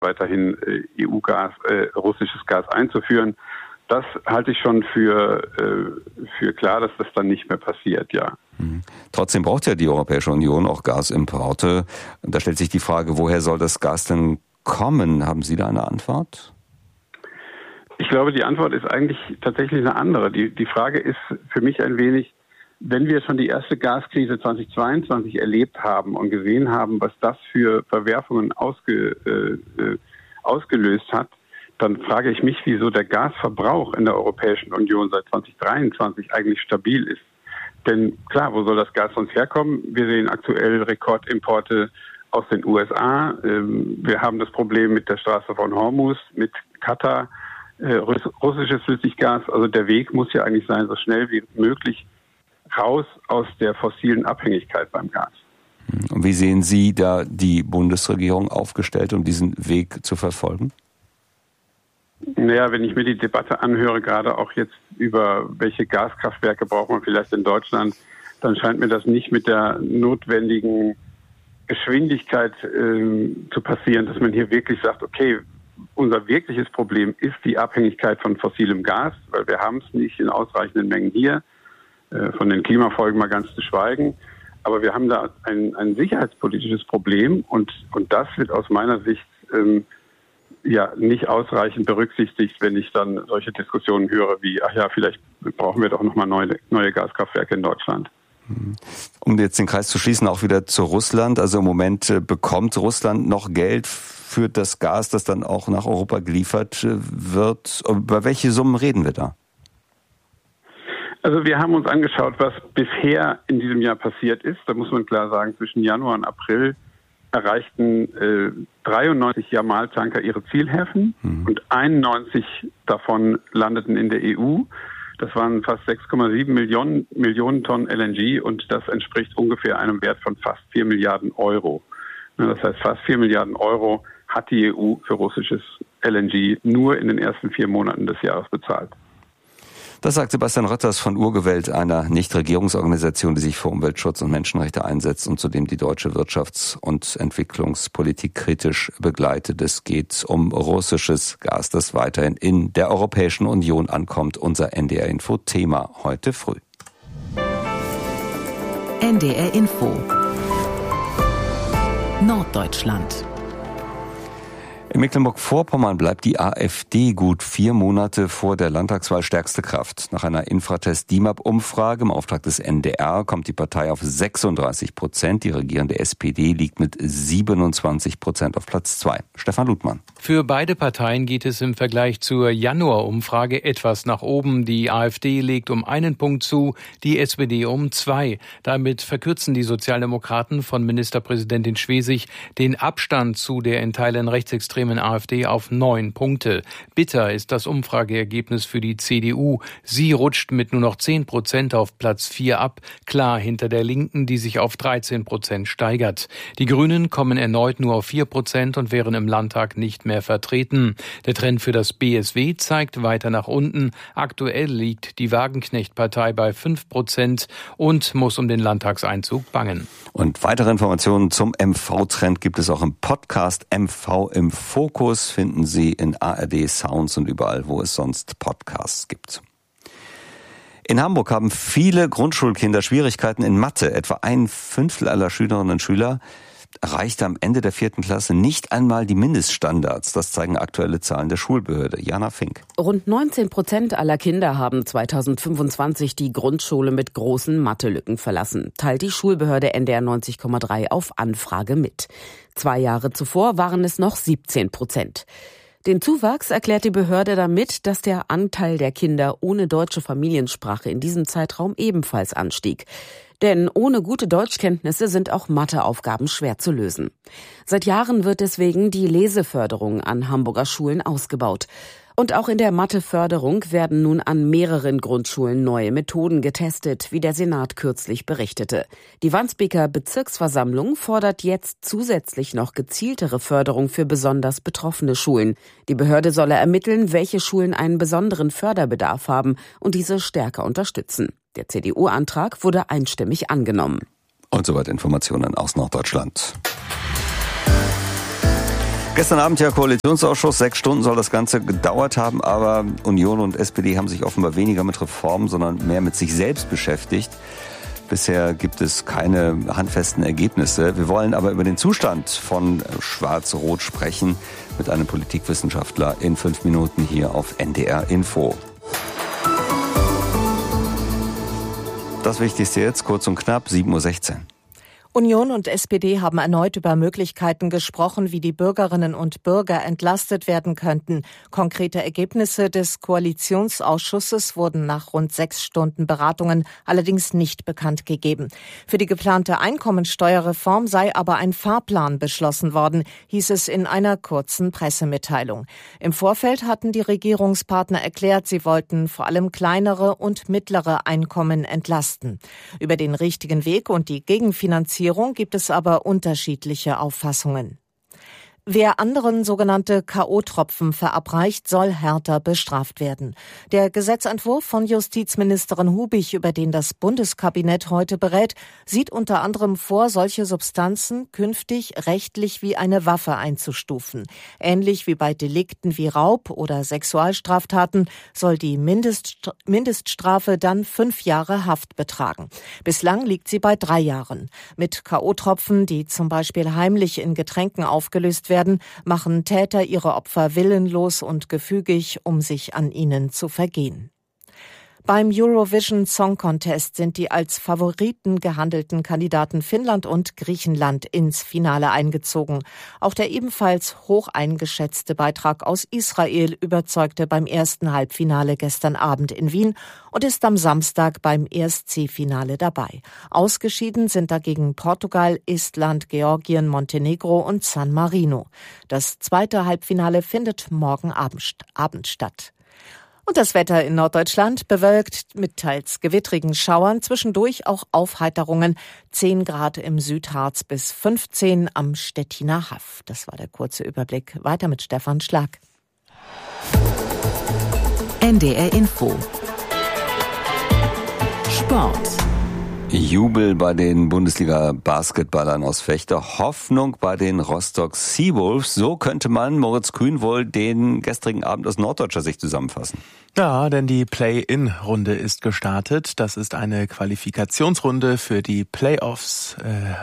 weiterhin EU-Gas, russisches Gas einzuführen. Das halte ich schon für klar, dass das dann nicht mehr passiert, ja. Trotzdem braucht ja die Europäische Union auch Gasimporte. Da stellt sich die Frage, woher soll das Gas denn kommen? Haben Sie da eine Antwort? Ich glaube, die Antwort ist eigentlich tatsächlich eine andere. Die Frage ist für mich ein wenig, wenn wir schon die erste Gaskrise 2022 erlebt haben und gesehen haben, was das für Verwerfungen ausgelöst hat, dann frage ich mich, wieso der Gasverbrauch in der Europäischen Union seit 2023 eigentlich stabil ist. Denn klar, wo soll das Gas sonst herkommen? Wir sehen aktuell Rekordimporte aus den USA. Wir haben das Problem mit der Straße von Hormuz, mit Katar, russisches Flüssiggas. Also der Weg muss ja eigentlich sein, so schnell wie möglich raus aus der fossilen Abhängigkeit beim Gas. Und wie sehen Sie da die Bundesregierung aufgestellt, um diesen Weg zu verfolgen? Naja, wenn ich mir die Debatte anhöre, gerade auch jetzt über welche Gaskraftwerke braucht man vielleicht in Deutschland, dann scheint mir das nicht mit der notwendigen Geschwindigkeit zu passieren, dass man hier wirklich sagt, okay, unser wirkliches Problem ist die Abhängigkeit von fossilem Gas, weil wir haben es nicht in ausreichenden Mengen hier, von den Klimafolgen mal ganz zu schweigen. Aber wir haben da ein sicherheitspolitisches Problem und das wird aus meiner Sicht nicht ausreichend berücksichtigt, wenn ich dann solche Diskussionen höre wie, ach ja, vielleicht brauchen wir doch nochmal neue Gaskraftwerke in Deutschland. Um jetzt den Kreis zu schließen, auch wieder zu Russland. Also im Moment bekommt Russland noch Geld für das Gas, das dann auch nach Europa geliefert wird. Über welche Summen reden wir da? Also wir haben uns angeschaut, was bisher in diesem Jahr passiert ist. Da muss man klar sagen, zwischen Januar und April erreichten 93 Jamal-Tanker ihre Zielhäfen und 91 davon landeten in der EU. Das waren fast 6,7 Millionen Tonnen LNG und das entspricht ungefähr einem Wert von fast 4 Milliarden Euro. Das heißt, fast 4 Milliarden Euro hat die EU für russisches LNG nur in den ersten 4 Monaten des Jahres bezahlt. Das sagt Sebastian Rötters von Urgewelt, einer Nichtregierungsorganisation, die sich für Umweltschutz und Menschenrechte einsetzt und zudem die deutsche Wirtschafts- und Entwicklungspolitik kritisch begleitet. Es geht um russisches Gas, das weiterhin in der Europäischen Union ankommt. Unser NDR-Info-Thema heute früh. NDR-Info Norddeutschland. In Mecklenburg-Vorpommern bleibt die AfD gut 4 Monate vor der Landtagswahl stärkste Kraft. Nach einer Infratest-DIMAP-Umfrage im Auftrag des NDR kommt die Partei auf 36%. Die regierende SPD liegt mit 27% auf Platz 2. Stefan Ludmann. Für beide Parteien geht es im Vergleich zur Januar-Umfrage etwas nach oben. Die AfD legt um 1 Punkt zu, die SPD um 2. Damit verkürzen die Sozialdemokraten von Ministerpräsidentin Schwesig den Abstand zu der in Teilen rechtsextremen AfD auf 9 Punkte. Bitter ist das Umfrageergebnis für die CDU. Sie rutscht mit nur noch 10% auf Platz 4 ab, klar hinter der Linken, die sich auf 13% steigert. Die Grünen kommen erneut nur auf 4% und wären im Landtag nicht mehr vertreten. Der Trend für das BSW zeigt weiter nach unten. Aktuell liegt die Wagenknecht-Partei bei 5% und muss um den Landtagseinzug bangen. Und weitere Informationen zum MV-Trend gibt es auch im Podcast MV im Fokus, finden Sie in ARD Sounds und überall, wo es sonst Podcasts gibt. In Hamburg haben viele Grundschulkinder Schwierigkeiten in Mathe. Etwa 1/5 aller Schülerinnen und Schüler erreichte am Ende der 4. Klasse nicht einmal die Mindeststandards. Das zeigen aktuelle Zahlen der Schulbehörde. Jana Fink. Rund 19% aller Kinder haben 2025 die Grundschule mit großen Mathelücken verlassen, teilt die Schulbehörde NDR 90,3 auf Anfrage mit. 2 Jahre zuvor waren es noch 17%. Den Zuwachs erklärt die Behörde damit, dass der Anteil der Kinder ohne deutsche Familiensprache in diesem Zeitraum ebenfalls anstieg. Denn ohne gute Deutschkenntnisse sind auch Matheaufgaben schwer zu lösen. Seit Jahren wird deswegen die Leseförderung an Hamburger Schulen ausgebaut. Und auch in der Matheförderung werden nun an mehreren Grundschulen neue Methoden getestet, wie der Senat kürzlich berichtete. Die Wandsbeker Bezirksversammlung fordert jetzt zusätzlich noch gezieltere Förderung für besonders betroffene Schulen. Die Behörde solle ermitteln, welche Schulen einen besonderen Förderbedarf haben und diese stärker unterstützen. Der CDU-Antrag wurde einstimmig angenommen. Und soweit Informationen aus Norddeutschland. Gestern Abend ja Koalitionsausschuss, 6 Stunden soll das Ganze gedauert haben, aber Union und SPD haben sich offenbar weniger mit Reformen, sondern mehr mit sich selbst beschäftigt. Bisher gibt es keine handfesten Ergebnisse. Wir wollen aber über den Zustand von Schwarz-Rot sprechen mit einem Politikwissenschaftler in 5 Minuten hier auf NDR Info. Das Wichtigste jetzt, kurz und knapp, 7:16 Uhr. Union und SPD haben erneut über Möglichkeiten gesprochen, wie die Bürgerinnen und Bürger entlastet werden könnten. Konkrete Ergebnisse des Koalitionsausschusses wurden nach rund 6 Stunden Beratungen allerdings nicht bekannt gegeben. Für die geplante Einkommensteuerreform sei aber ein Fahrplan beschlossen worden, hieß es in einer kurzen Pressemitteilung. Im Vorfeld hatten die Regierungspartner erklärt, sie wollten vor allem kleinere und mittlere Einkommen entlasten. Über den richtigen Weg und die Gegenfinanzierung gibt es aber unterschiedliche Auffassungen. Wer anderen sogenannte K.O.-Tropfen verabreicht, soll härter bestraft werden. Der Gesetzentwurf von Justizministerin Hubich, über den das Bundeskabinett heute berät, sieht unter anderem vor, solche Substanzen künftig rechtlich wie eine Waffe einzustufen. Ähnlich wie bei Delikten wie Raub oder Sexualstraftaten soll die Mindeststrafe dann 5 Jahre Haft betragen. Bislang liegt sie bei 3 Jahren. Mit K.O.-Tropfen, die zum Beispiel heimlich in Getränken aufgelöst werden, machen Täter ihre Opfer willenlos und gefügig, um sich an ihnen zu vergehen. Beim Eurovision Song Contest sind die als Favoriten gehandelten Kandidaten Finnland und Griechenland ins Finale eingezogen. Auch der ebenfalls hoch eingeschätzte Beitrag aus Israel überzeugte beim ersten Halbfinale gestern Abend in Wien und ist am Samstag beim ESC-Finale dabei. Ausgeschieden sind dagegen Portugal, Estland, Georgien, Montenegro und San Marino. Das zweite Halbfinale findet morgen Abend statt. Und das Wetter in Norddeutschland bewölkt mit teils gewittrigen Schauern, zwischendurch auch Aufheiterungen. 10 Grad im Südharz bis 15 am Stettiner Haff. Das war der kurze Überblick. Weiter mit Stefan Schlag. NDR Info. Sport. Jubel bei den Bundesliga-Basketballern aus Vechta, Hoffnung bei den Rostock Seawolves. So könnte man Moritz Kühn wohl den gestrigen Abend aus norddeutscher Sicht zusammenfassen. Ja, denn die Play-In-Runde ist gestartet. Das ist eine Qualifikationsrunde für die Playoffs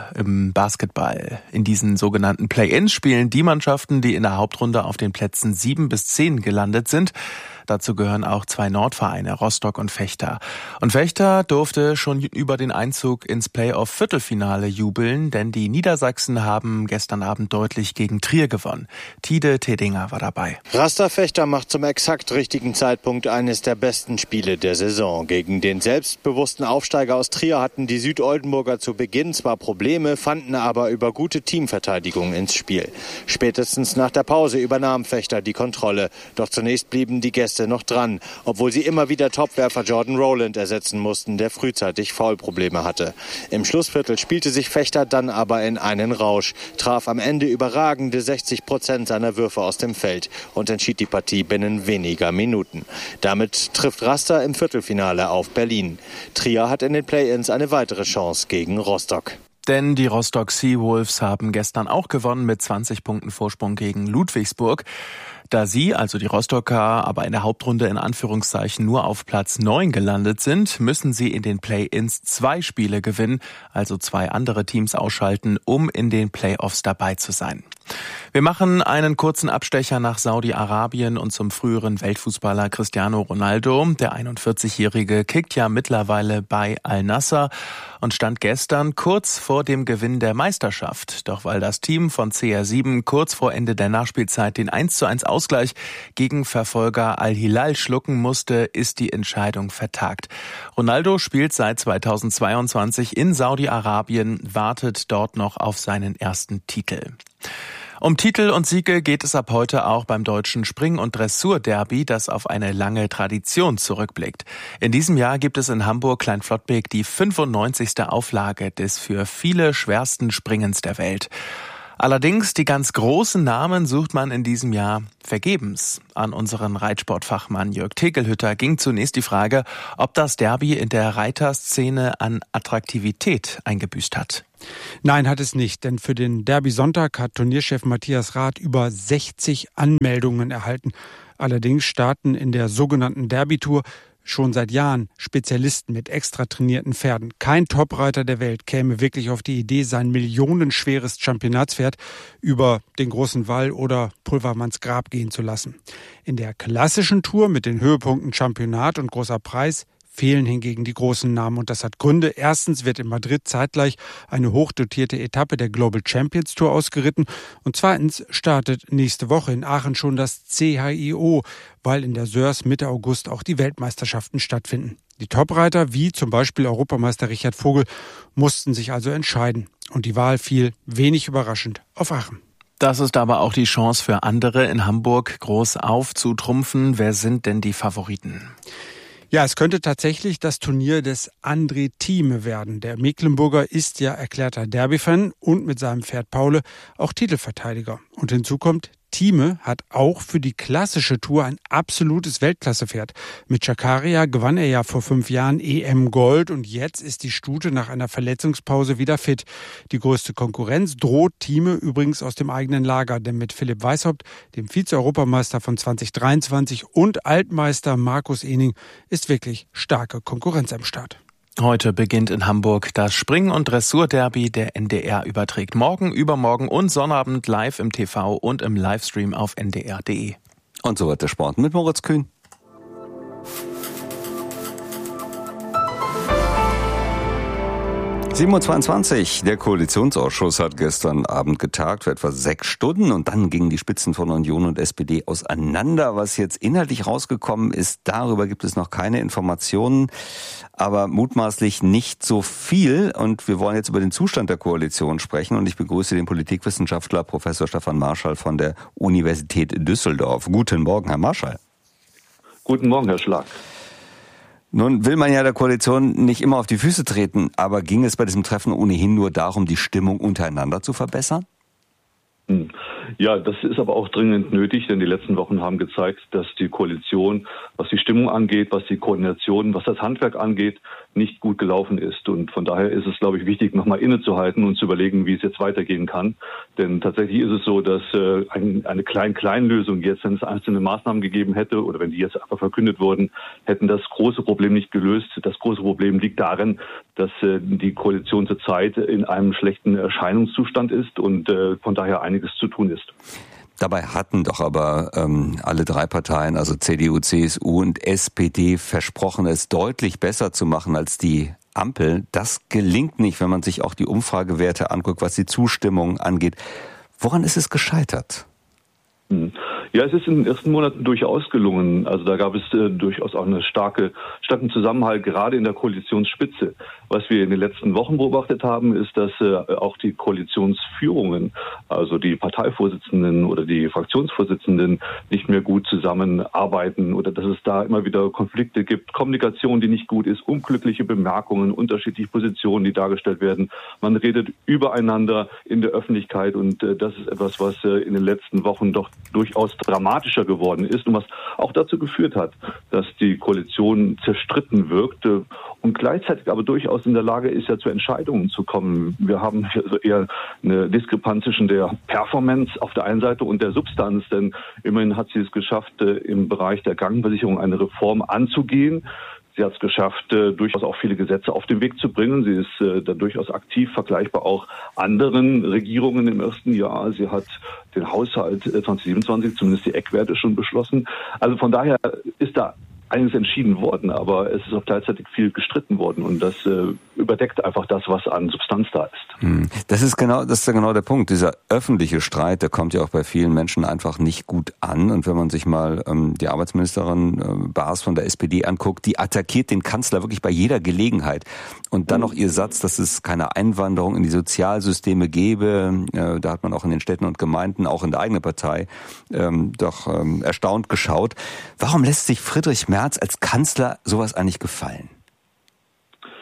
im Basketball. In diesen sogenannten Play-Ins spielen die Mannschaften, die in der Hauptrunde auf den Plätzen 7 bis 10 gelandet sind. Dazu gehören auch 2 Nordvereine, Rostock und Vechta. Und Vechta durfte schon über den Einzug ins Playoff-Viertelfinale jubeln, denn die Niedersachsen haben gestern Abend deutlich gegen Trier gewonnen. Tide Tedinger war dabei. Raster Vechta macht zum exakt richtigen Zeitpunkt eines der besten Spiele der Saison. Gegen den selbstbewussten Aufsteiger aus Trier hatten die Südoldenburger zu Beginn zwar Probleme, fanden aber über gute Teamverteidigung ins Spiel. Spätestens nach der Pause übernahm Vechta die Kontrolle. Doch zunächst blieben die Gäste noch dran, obwohl sie immer wieder Topwerfer Jordan Rowland ersetzen mussten, der frühzeitig Foulprobleme hatte. Im Schlussviertel spielte sich Vechta dann aber in einen Rausch, traf am Ende überragende 60% seiner Würfe aus dem Feld und entschied die Partie binnen weniger Minuten. Damit trifft Raster im Viertelfinale auf Berlin. Trier hat in den Play-Ins eine weitere Chance gegen Rostock. Denn die Rostock Seawolves haben gestern auch gewonnen mit 20 Punkten Vorsprung gegen Ludwigsburg. Da sie, also die Rostocker, aber in der Hauptrunde in Anführungszeichen nur auf Platz 9 gelandet sind, müssen sie in den Play-Ins 2 Spiele gewinnen, also 2 andere Teams ausschalten, um in den Playoffs dabei zu sein. Wir machen einen kurzen Abstecher nach Saudi-Arabien und zum früheren Weltfußballer Cristiano Ronaldo. Der 41-Jährige kickt ja mittlerweile bei Al-Nassr und stand gestern kurz vor dem Gewinn der Meisterschaft. Doch weil das Team von CR7 kurz vor Ende der Nachspielzeit den 1:1 Ausgleich gegen Verfolger Al-Hilal schlucken musste, ist die Entscheidung vertagt. Ronaldo spielt seit 2022 in Saudi-Arabien, wartet dort noch auf seinen ersten Titel. Um Titel und Siege geht es ab heute auch beim deutschen Spring- und Dressur-Derby, das auf eine lange Tradition zurückblickt. In diesem Jahr gibt es in Hamburg-Kleinflottbek die 95. Auflage des für viele schwersten Springens der Welt. Allerdings, die ganz großen Namen sucht man in diesem Jahr vergebens. An unseren Reitsportfachmann Jörg Tegelhütter ging zunächst die Frage, ob das Derby in der Reiterszene an Attraktivität eingebüßt hat. Nein, hat es nicht, denn für den Derby-Sonntag hat Turnierchef Matthias Rath über 60 Anmeldungen erhalten. Allerdings starten in der sogenannten Derby-Tour schon seit Jahren Spezialisten mit extra trainierten Pferden. Kein Topreiter der Welt käme wirklich auf die Idee, sein millionenschweres Championatspferd über den Großen Wall oder Pulvermanns Grab gehen zu lassen. In der klassischen Tour mit den Höhepunkten Championat und Großer Preis fehlen hingegen die großen Namen und das hat Gründe. Erstens wird in Madrid zeitgleich eine hochdotierte Etappe der Global Champions Tour ausgeritten und zweitens startet nächste Woche in Aachen schon das CHIO, weil in der Sörs Mitte August auch die Weltmeisterschaften stattfinden. Die Topreiter, wie zum Beispiel Europameister Richard Vogel, mussten sich also entscheiden und die Wahl fiel, wenig überraschend, auf Aachen. Das ist aber auch die Chance für andere in Hamburg groß aufzutrumpfen. Wer sind denn die Favoriten? Ja, es könnte tatsächlich das Turnier des André Thieme werden. Der Mecklenburger ist ja erklärter Derby-Fan und mit seinem Pferd Paule auch Titelverteidiger. Und hinzu kommt, Thieme hat auch für die klassische Tour ein absolutes Weltklassepferd. Mit Chakaria gewann er ja vor 5 Jahren EM Gold und jetzt ist die Stute nach einer Verletzungspause wieder fit. Die größte Konkurrenz droht Thieme übrigens aus dem eigenen Lager, denn mit Philipp Weishaupt, dem Vize-Europameister von 2023 und Altmeister Markus Ening ist wirklich starke Konkurrenz am Start. Heute beginnt in Hamburg das Spring- und Dressur-Derby. Der NDR überträgt morgen, übermorgen und Sonnabend live im TV und im Livestream auf ndr.de. Und so wird der Sport mit Moritz Kühn. 7:22 Uhr. Der Koalitionsausschuss hat gestern Abend getagt für etwa 6 Stunden und dann gingen die Spitzen von Union und SPD auseinander. Was jetzt inhaltlich rausgekommen ist, darüber gibt es noch keine Informationen, aber mutmaßlich nicht so viel. Und wir wollen jetzt über den Zustand der Koalition sprechen und ich begrüße den Politikwissenschaftler Professor Stefan Marschall von der Universität Düsseldorf. Guten Morgen, Herr Marschall. Guten Morgen, Herr Schlag. Nun will man ja der Koalition nicht immer auf die Füße treten, aber ging es bei diesem Treffen ohnehin nur darum, die Stimmung untereinander zu verbessern? Ja, das ist aber auch dringend nötig, denn die letzten Wochen haben gezeigt, dass die Koalition, was die Stimmung angeht, was die Koordination, was das Handwerk angeht, nicht gut gelaufen ist. Und von daher ist es, glaube ich, wichtig, nochmal innezuhalten und zu überlegen, wie es jetzt weitergehen kann. Denn tatsächlich ist es so, dass eine Klein-Klein-Lösung jetzt, wenn es einzelne Maßnahmen gegeben hätte oder wenn die jetzt einfach verkündet wurden, hätten das große Problem nicht gelöst. Das große Problem liegt darin, dass die Koalition zurzeit in einem schlechten Erscheinungszustand ist und von daher einiges zu tun ist. Dabei hatten doch aber alle 3 Parteien, also CDU, CSU und SPD, versprochen, es deutlich besser zu machen als die Ampel. Das gelingt nicht, wenn man sich auch die Umfragewerte anguckt, was die Zustimmung angeht. Woran ist es gescheitert? Ja, es ist in den ersten Monaten durchaus gelungen. Also da gab es durchaus auch einen starken Zusammenhalt, gerade in der Koalitionsspitze. Was wir in den letzten Wochen beobachtet haben, ist, dass auch die Koalitionsführungen, also die Parteivorsitzenden oder die Fraktionsvorsitzenden, nicht mehr gut zusammenarbeiten oder dass es da immer wieder Konflikte gibt, Kommunikation, die nicht gut ist, unglückliche Bemerkungen, unterschiedliche Positionen, die dargestellt werden. Man redet übereinander in der Öffentlichkeit und das ist etwas, was in den letzten Wochen doch durchaus dramatischer geworden ist und was auch dazu geführt hat, dass die Koalition zerstritten wirkte und gleichzeitig aber durchaus in der Lage ist, ja zu Entscheidungen zu kommen. Wir haben also eher eine Diskrepanz zwischen der Performance auf der einen Seite und der Substanz, denn immerhin hat sie es geschafft, im Bereich der Krankenversicherung eine Reform anzugehen. Sie hat es geschafft, durchaus auch viele Gesetze auf den Weg zu bringen. Sie ist da durchaus aktiv, vergleichbar auch anderen Regierungen im ersten Jahr. Sie hat den Haushalt 2027, zumindest die Eckwerte, schon beschlossen. Also von daher ist da einiges entschieden worden, aber es ist auch gleichzeitig viel gestritten worden und das überdeckt einfach das, was an Substanz da ist. Das ist ja genau der Punkt. Dieser öffentliche Streit, der kommt ja auch bei vielen Menschen einfach nicht gut an. Und wenn man sich mal die Arbeitsministerin Baas von der SPD anguckt, die attackiert den Kanzler wirklich bei jeder Gelegenheit. Und dann noch ihr Satz, dass es keine Einwanderung in die Sozialsysteme gäbe. Da hat man auch in den Städten und Gemeinden, auch in der eigenen Partei, erstaunt geschaut. Warum lässt sich Friedrich Merz als Kanzler sowas eigentlich gefallen?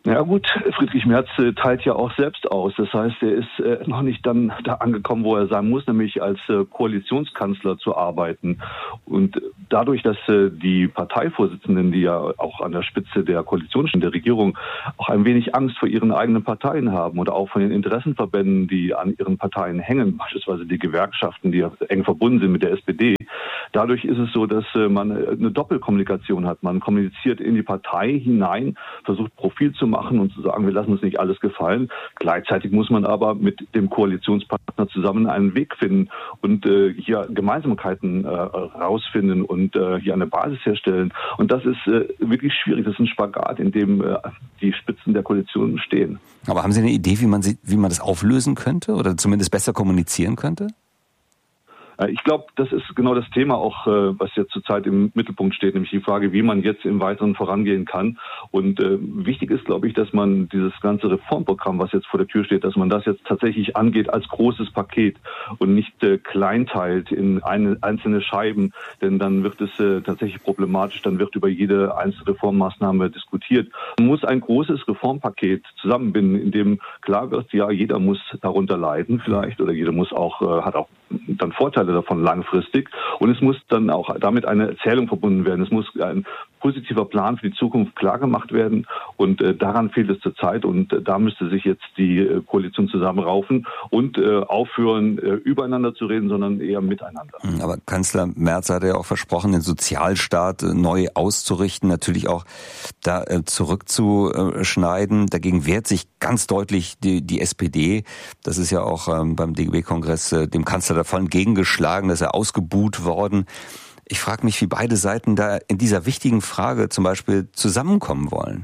Ja gut, Friedrich Merz teilt ja auch selbst aus. Das heißt, er ist noch nicht dann da angekommen, wo er sein muss, nämlich als Koalitionskanzler zu arbeiten. Und dadurch, dass die Parteivorsitzenden, die ja auch an der Spitze der Koalition stehen, der Regierung, auch ein wenig Angst vor ihren eigenen Parteien haben oder auch von den Interessenverbänden, die an ihren Parteien hängen, beispielsweise die Gewerkschaften, die ja eng verbunden sind mit der SPD. Dadurch ist es so, dass man eine Doppelkommunikation hat. Man kommuniziert in die Partei hinein, versucht Profil zu machen und zu sagen, wir lassen uns nicht alles gefallen. Gleichzeitig muss man aber mit dem Koalitionspartner zusammen einen Weg finden und hier Gemeinsamkeiten rausfinden und hier eine Basis herstellen. Und das ist wirklich schwierig. Das ist ein Spagat, in dem die Spitzen der Koalition stehen. Aber haben Sie eine Idee, wie man das auflösen könnte oder zumindest besser kommunizieren könnte? Ich glaube, das ist genau das Thema auch, was jetzt zurzeit im Mittelpunkt steht, nämlich die Frage, wie man jetzt im Weiteren vorangehen kann. Und wichtig ist, glaube ich, dass man dieses ganze Reformprogramm, was jetzt vor der Tür steht, dass man das jetzt tatsächlich angeht als großes Paket und nicht kleinteilt in einzelne Scheiben, denn dann wird es tatsächlich problematisch, dann wird über jede einzelne Reformmaßnahme diskutiert. Man muss ein großes Reformpaket zusammenbinden, in dem klar wird, ja, jeder muss darunter leiden vielleicht oder jeder muss auch, hat auch dann Vorteile davon langfristig und es muss dann auch damit eine Erzählung verbunden werden. Es muss ein positiver Plan für die Zukunft klar gemacht werden und daran fehlt es zurzeit und da müsste sich jetzt die Koalition zusammenraufen und aufhören, übereinander zu reden, sondern eher miteinander. Aber Kanzler Merz hat ja auch versprochen, den Sozialstaat neu auszurichten, natürlich auch da zurückzuschneiden. Dagegen wehrt sich ganz deutlich die SPD. Das ist ja auch beim DGB-Kongress dem Kanzler davon entgegengeschlagen, dass er ausgebuht worden. Ich frage mich, wie beide Seiten da in dieser wichtigen Frage zum Beispiel zusammenkommen wollen.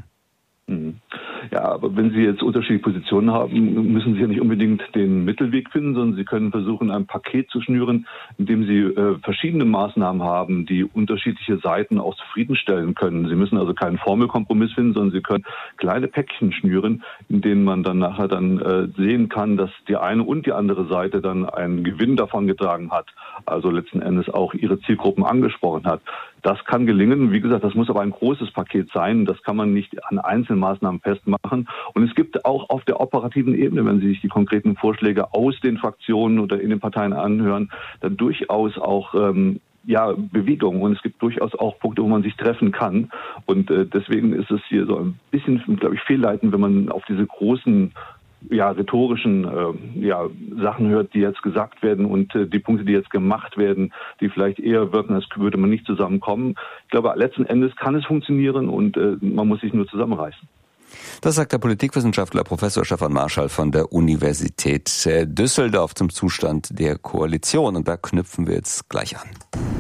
Ja, aber wenn Sie jetzt unterschiedliche Positionen haben, müssen Sie ja nicht unbedingt den Mittelweg finden, sondern Sie können versuchen, ein Paket zu schnüren, in dem Sie verschiedene Maßnahmen haben, die unterschiedliche Seiten auch zufriedenstellen können. Sie müssen also keinen Formelkompromiss finden, sondern Sie können kleine Päckchen schnüren, in denen man dann nachher sehen kann, dass die eine und die andere Seite dann einen Gewinn davon getragen hat, also letzten Endes auch ihre Zielgruppen angesprochen hat. Das kann gelingen. Wie gesagt, das muss aber ein großes Paket sein. Das kann man nicht an Einzelmaßnahmen festmachen. Und es gibt auch auf der operativen Ebene, wenn Sie sich die konkreten Vorschläge aus den Fraktionen oder in den Parteien anhören, dann durchaus auch Bewegung. Und es gibt durchaus auch Punkte, wo man sich treffen kann. Und deswegen ist es hier so ein bisschen, glaube ich, fehlleitend, wenn man auf diese großen rhetorischen Sachen hört, die jetzt gesagt werden und die Punkte, die jetzt gemacht werden, die vielleicht eher wirken, als würde man nicht zusammenkommen. Ich glaube, letzten Endes kann es funktionieren und man muss sich nur zusammenreißen. Das sagt der Politikwissenschaftler Professor Stefan Marschall von der Universität Düsseldorf zum Zustand der Koalition. Und da knüpfen wir jetzt gleich an.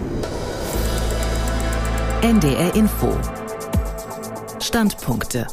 NDR Info. Standpunkte.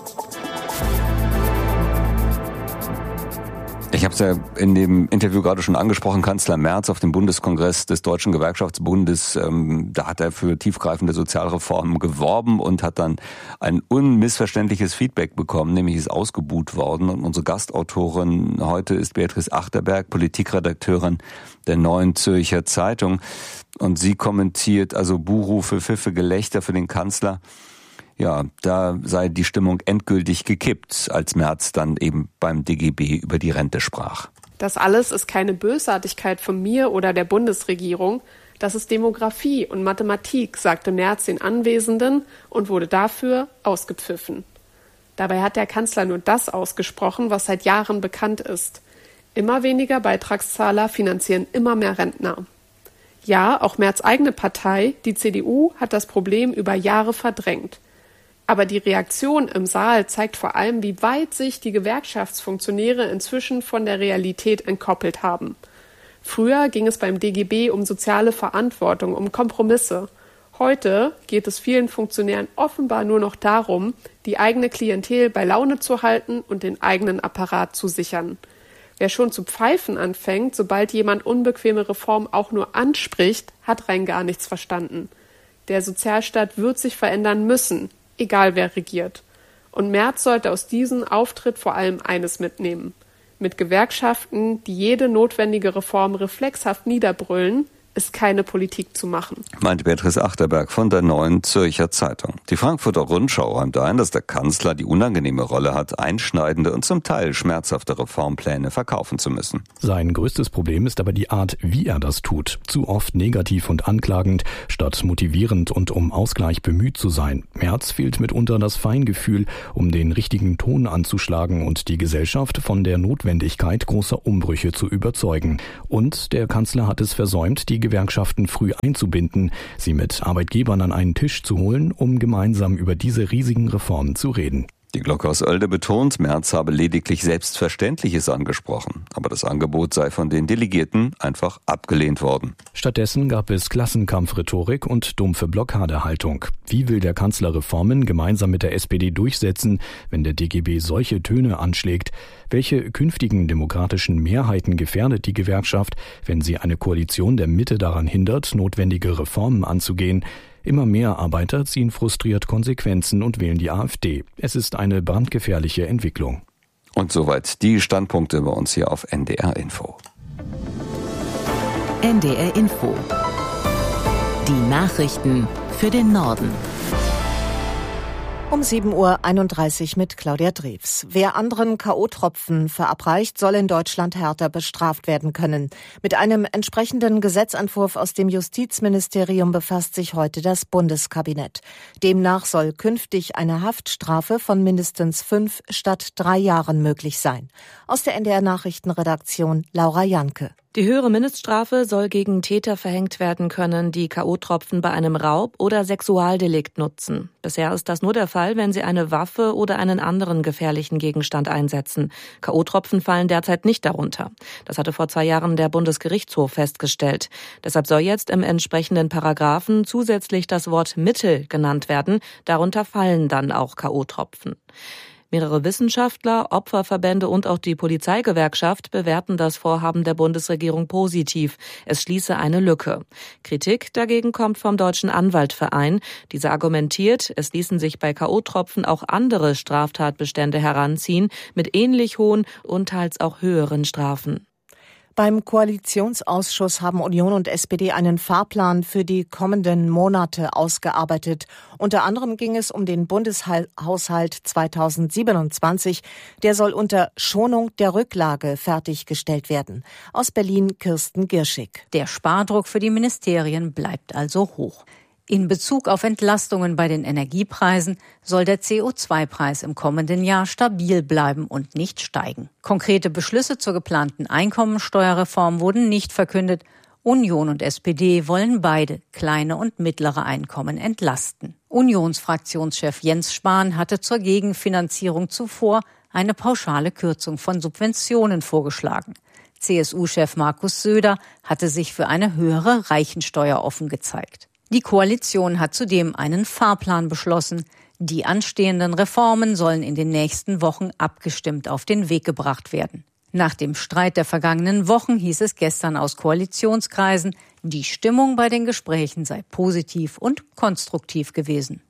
Ich habe es ja in dem Interview gerade schon angesprochen, Kanzler Merz auf dem Bundeskongress des Deutschen Gewerkschaftsbundes, da hat er für tiefgreifende Sozialreformen geworben und hat dann ein unmissverständliches Feedback bekommen, nämlich ist ausgebuht worden. Und unsere Gastautorin heute ist Beatrice Achterberg, Politikredakteurin der Neuen Zürcher Zeitung. Und sie kommentiert also Buhrufe, Pfiffe, Gelächter für den Kanzler. Ja, da sei die Stimmung endgültig gekippt, als Merz dann eben beim DGB über die Rente sprach. Das alles ist keine Bösartigkeit von mir oder der Bundesregierung. Das ist Demografie und Mathematik, sagte Merz den Anwesenden und wurde dafür ausgepfiffen. Dabei hat der Kanzler nur das ausgesprochen, was seit Jahren bekannt ist. Immer weniger Beitragszahler finanzieren immer mehr Rentner. Ja, auch Merz' eigene Partei, die CDU, hat das Problem über Jahre verdrängt. Aber die Reaktion im Saal zeigt vor allem, wie weit sich die Gewerkschaftsfunktionäre inzwischen von der Realität entkoppelt haben. Früher ging es beim DGB um soziale Verantwortung, um Kompromisse. Heute geht es vielen Funktionären offenbar nur noch darum, die eigene Klientel bei Laune zu halten und den eigenen Apparat zu sichern. Wer schon zu pfeifen anfängt, sobald jemand unbequeme Reformen auch nur anspricht, hat rein gar nichts verstanden. Der Sozialstaat wird sich verändern müssen, egal wer regiert. Und Merz sollte aus diesem Auftritt vor allem eines mitnehmen. Mit Gewerkschaften, die jede notwendige Reform reflexhaft niederbrüllen, ist keine Politik zu machen. Meinte Beatrice Achterberg von der Neuen Zürcher Zeitung. Die Frankfurter Rundschau räumt ein, dass der Kanzler die unangenehme Rolle hat, einschneidende und zum Teil schmerzhafte Reformpläne verkaufen zu müssen. Sein größtes Problem ist aber die Art, wie er das tut. Zu oft negativ und anklagend, statt motivierend und um Ausgleich bemüht zu sein. Merz fehlt mitunter das Feingefühl, um den richtigen Ton anzuschlagen und die Gesellschaft von der Notwendigkeit großer Umbrüche zu überzeugen. Und der Kanzler hat es versäumt, die Gewerkschaften früh einzubinden, sie mit Arbeitgebern an einen Tisch zu holen, um gemeinsam über diese riesigen Reformen zu reden. Die Glocke aus Oelde betont, Merz habe lediglich Selbstverständliches angesprochen. Aber das Angebot sei von den Delegierten einfach abgelehnt worden. Stattdessen gab es Klassenkampfrhetorik und dumpfe Blockadehaltung. Wie will der Kanzler Reformen gemeinsam mit der SPD durchsetzen, wenn der DGB solche Töne anschlägt? Welche künftigen demokratischen Mehrheiten gefährdet die Gewerkschaft, wenn sie eine Koalition der Mitte daran hindert, notwendige Reformen anzugehen? Immer mehr Arbeiter ziehen frustriert Konsequenzen und wählen die AfD. Es ist eine brandgefährliche Entwicklung. Und soweit die Standpunkte bei uns hier auf NDR Info. NDR Info. Die Nachrichten für den Norden. Um 7:31 Uhr mit Claudia Drews. Wer anderen K.O.-Tropfen verabreicht, soll in Deutschland härter bestraft werden können. Mit einem entsprechenden Gesetzentwurf aus dem Justizministerium befasst sich heute das Bundeskabinett. Demnach soll künftig eine Haftstrafe von mindestens 5 statt 3 Jahren möglich sein. Aus der NDR-Nachrichtenredaktion Laura Janke. Die höhere Mindeststrafe soll gegen Täter verhängt werden können, die K.O.-Tropfen bei einem Raub oder Sexualdelikt nutzen. Bisher ist das nur der Fall, wenn sie eine Waffe oder einen anderen gefährlichen Gegenstand einsetzen. K.O.-Tropfen fallen derzeit nicht darunter. Das hatte vor 2 Jahren der Bundesgerichtshof festgestellt. Deshalb soll jetzt im entsprechenden Paragraphen zusätzlich das Wort Mittel genannt werden. Darunter fallen dann auch K.O.-Tropfen. Mehrere Wissenschaftler, Opferverbände und auch die Polizeigewerkschaft bewerten das Vorhaben der Bundesregierung positiv. Es schließe eine Lücke. Kritik dagegen kommt vom Deutschen Anwaltverein. Dieser argumentiert, es ließen sich bei K.O.-Tropfen auch andere Straftatbestände heranziehen mit ähnlich hohen und teils auch höheren Strafen. Beim Koalitionsausschuss haben Union und SPD einen Fahrplan für die kommenden Monate ausgearbeitet. Unter anderem ging es um den Bundeshaushalt 2027. Der soll unter Schonung der Rücklage fertiggestellt werden. Aus Berlin Kirsten Girschig. Der Spardruck für die Ministerien bleibt also hoch. In Bezug auf Entlastungen bei den Energiepreisen soll der CO2-Preis im kommenden Jahr stabil bleiben und nicht steigen. Konkrete Beschlüsse zur geplanten Einkommensteuerreform wurden nicht verkündet. Union und SPD wollen beide kleine und mittlere Einkommen entlasten. Unionsfraktionschef Jens Spahn hatte zur Gegenfinanzierung zuvor eine pauschale Kürzung von Subventionen vorgeschlagen. CSU-Chef Markus Söder hatte sich für eine höhere Reichensteuer offen gezeigt. Die Koalition hat zudem einen Fahrplan beschlossen. Die anstehenden Reformen sollen in den nächsten Wochen abgestimmt auf den Weg gebracht werden. Nach dem Streit der vergangenen Wochen hieß es gestern aus Koalitionskreisen, die Stimmung bei den Gesprächen sei positiv und konstruktiv gewesen.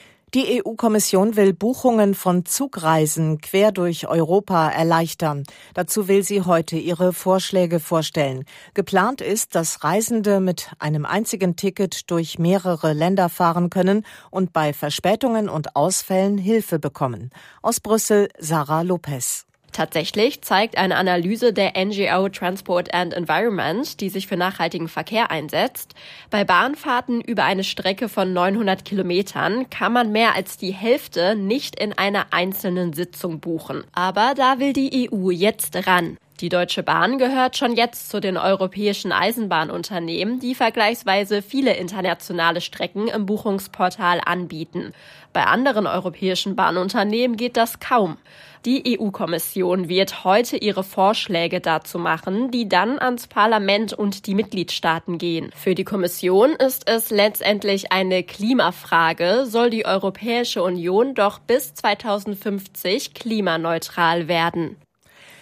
Die EU-Kommission will Buchungen von Zugreisen quer durch Europa erleichtern. Dazu will sie heute ihre Vorschläge vorstellen. Geplant ist, dass Reisende mit einem einzigen Ticket durch mehrere Länder fahren können und bei Verspätungen und Ausfällen Hilfe bekommen. Aus Brüssel Sarah Lopez. Tatsächlich zeigt eine Analyse der NGO Transport and Environment, die sich für nachhaltigen Verkehr einsetzt, bei Bahnfahrten über eine Strecke von 900 Kilometern kann man mehr als die Hälfte nicht in einer einzelnen Sitzung buchen. Aber da will die EU jetzt ran. Die Deutsche Bahn gehört schon jetzt zu den europäischen Eisenbahnunternehmen, die vergleichsweise viele internationale Strecken im Buchungsportal anbieten. Bei anderen europäischen Bahnunternehmen geht das kaum. Die EU-Kommission wird heute ihre Vorschläge dazu machen, die dann ans Parlament und die Mitgliedstaaten gehen. Für die Kommission ist es letztendlich eine Klimafrage, soll die Europäische Union doch bis 2050 klimaneutral werden.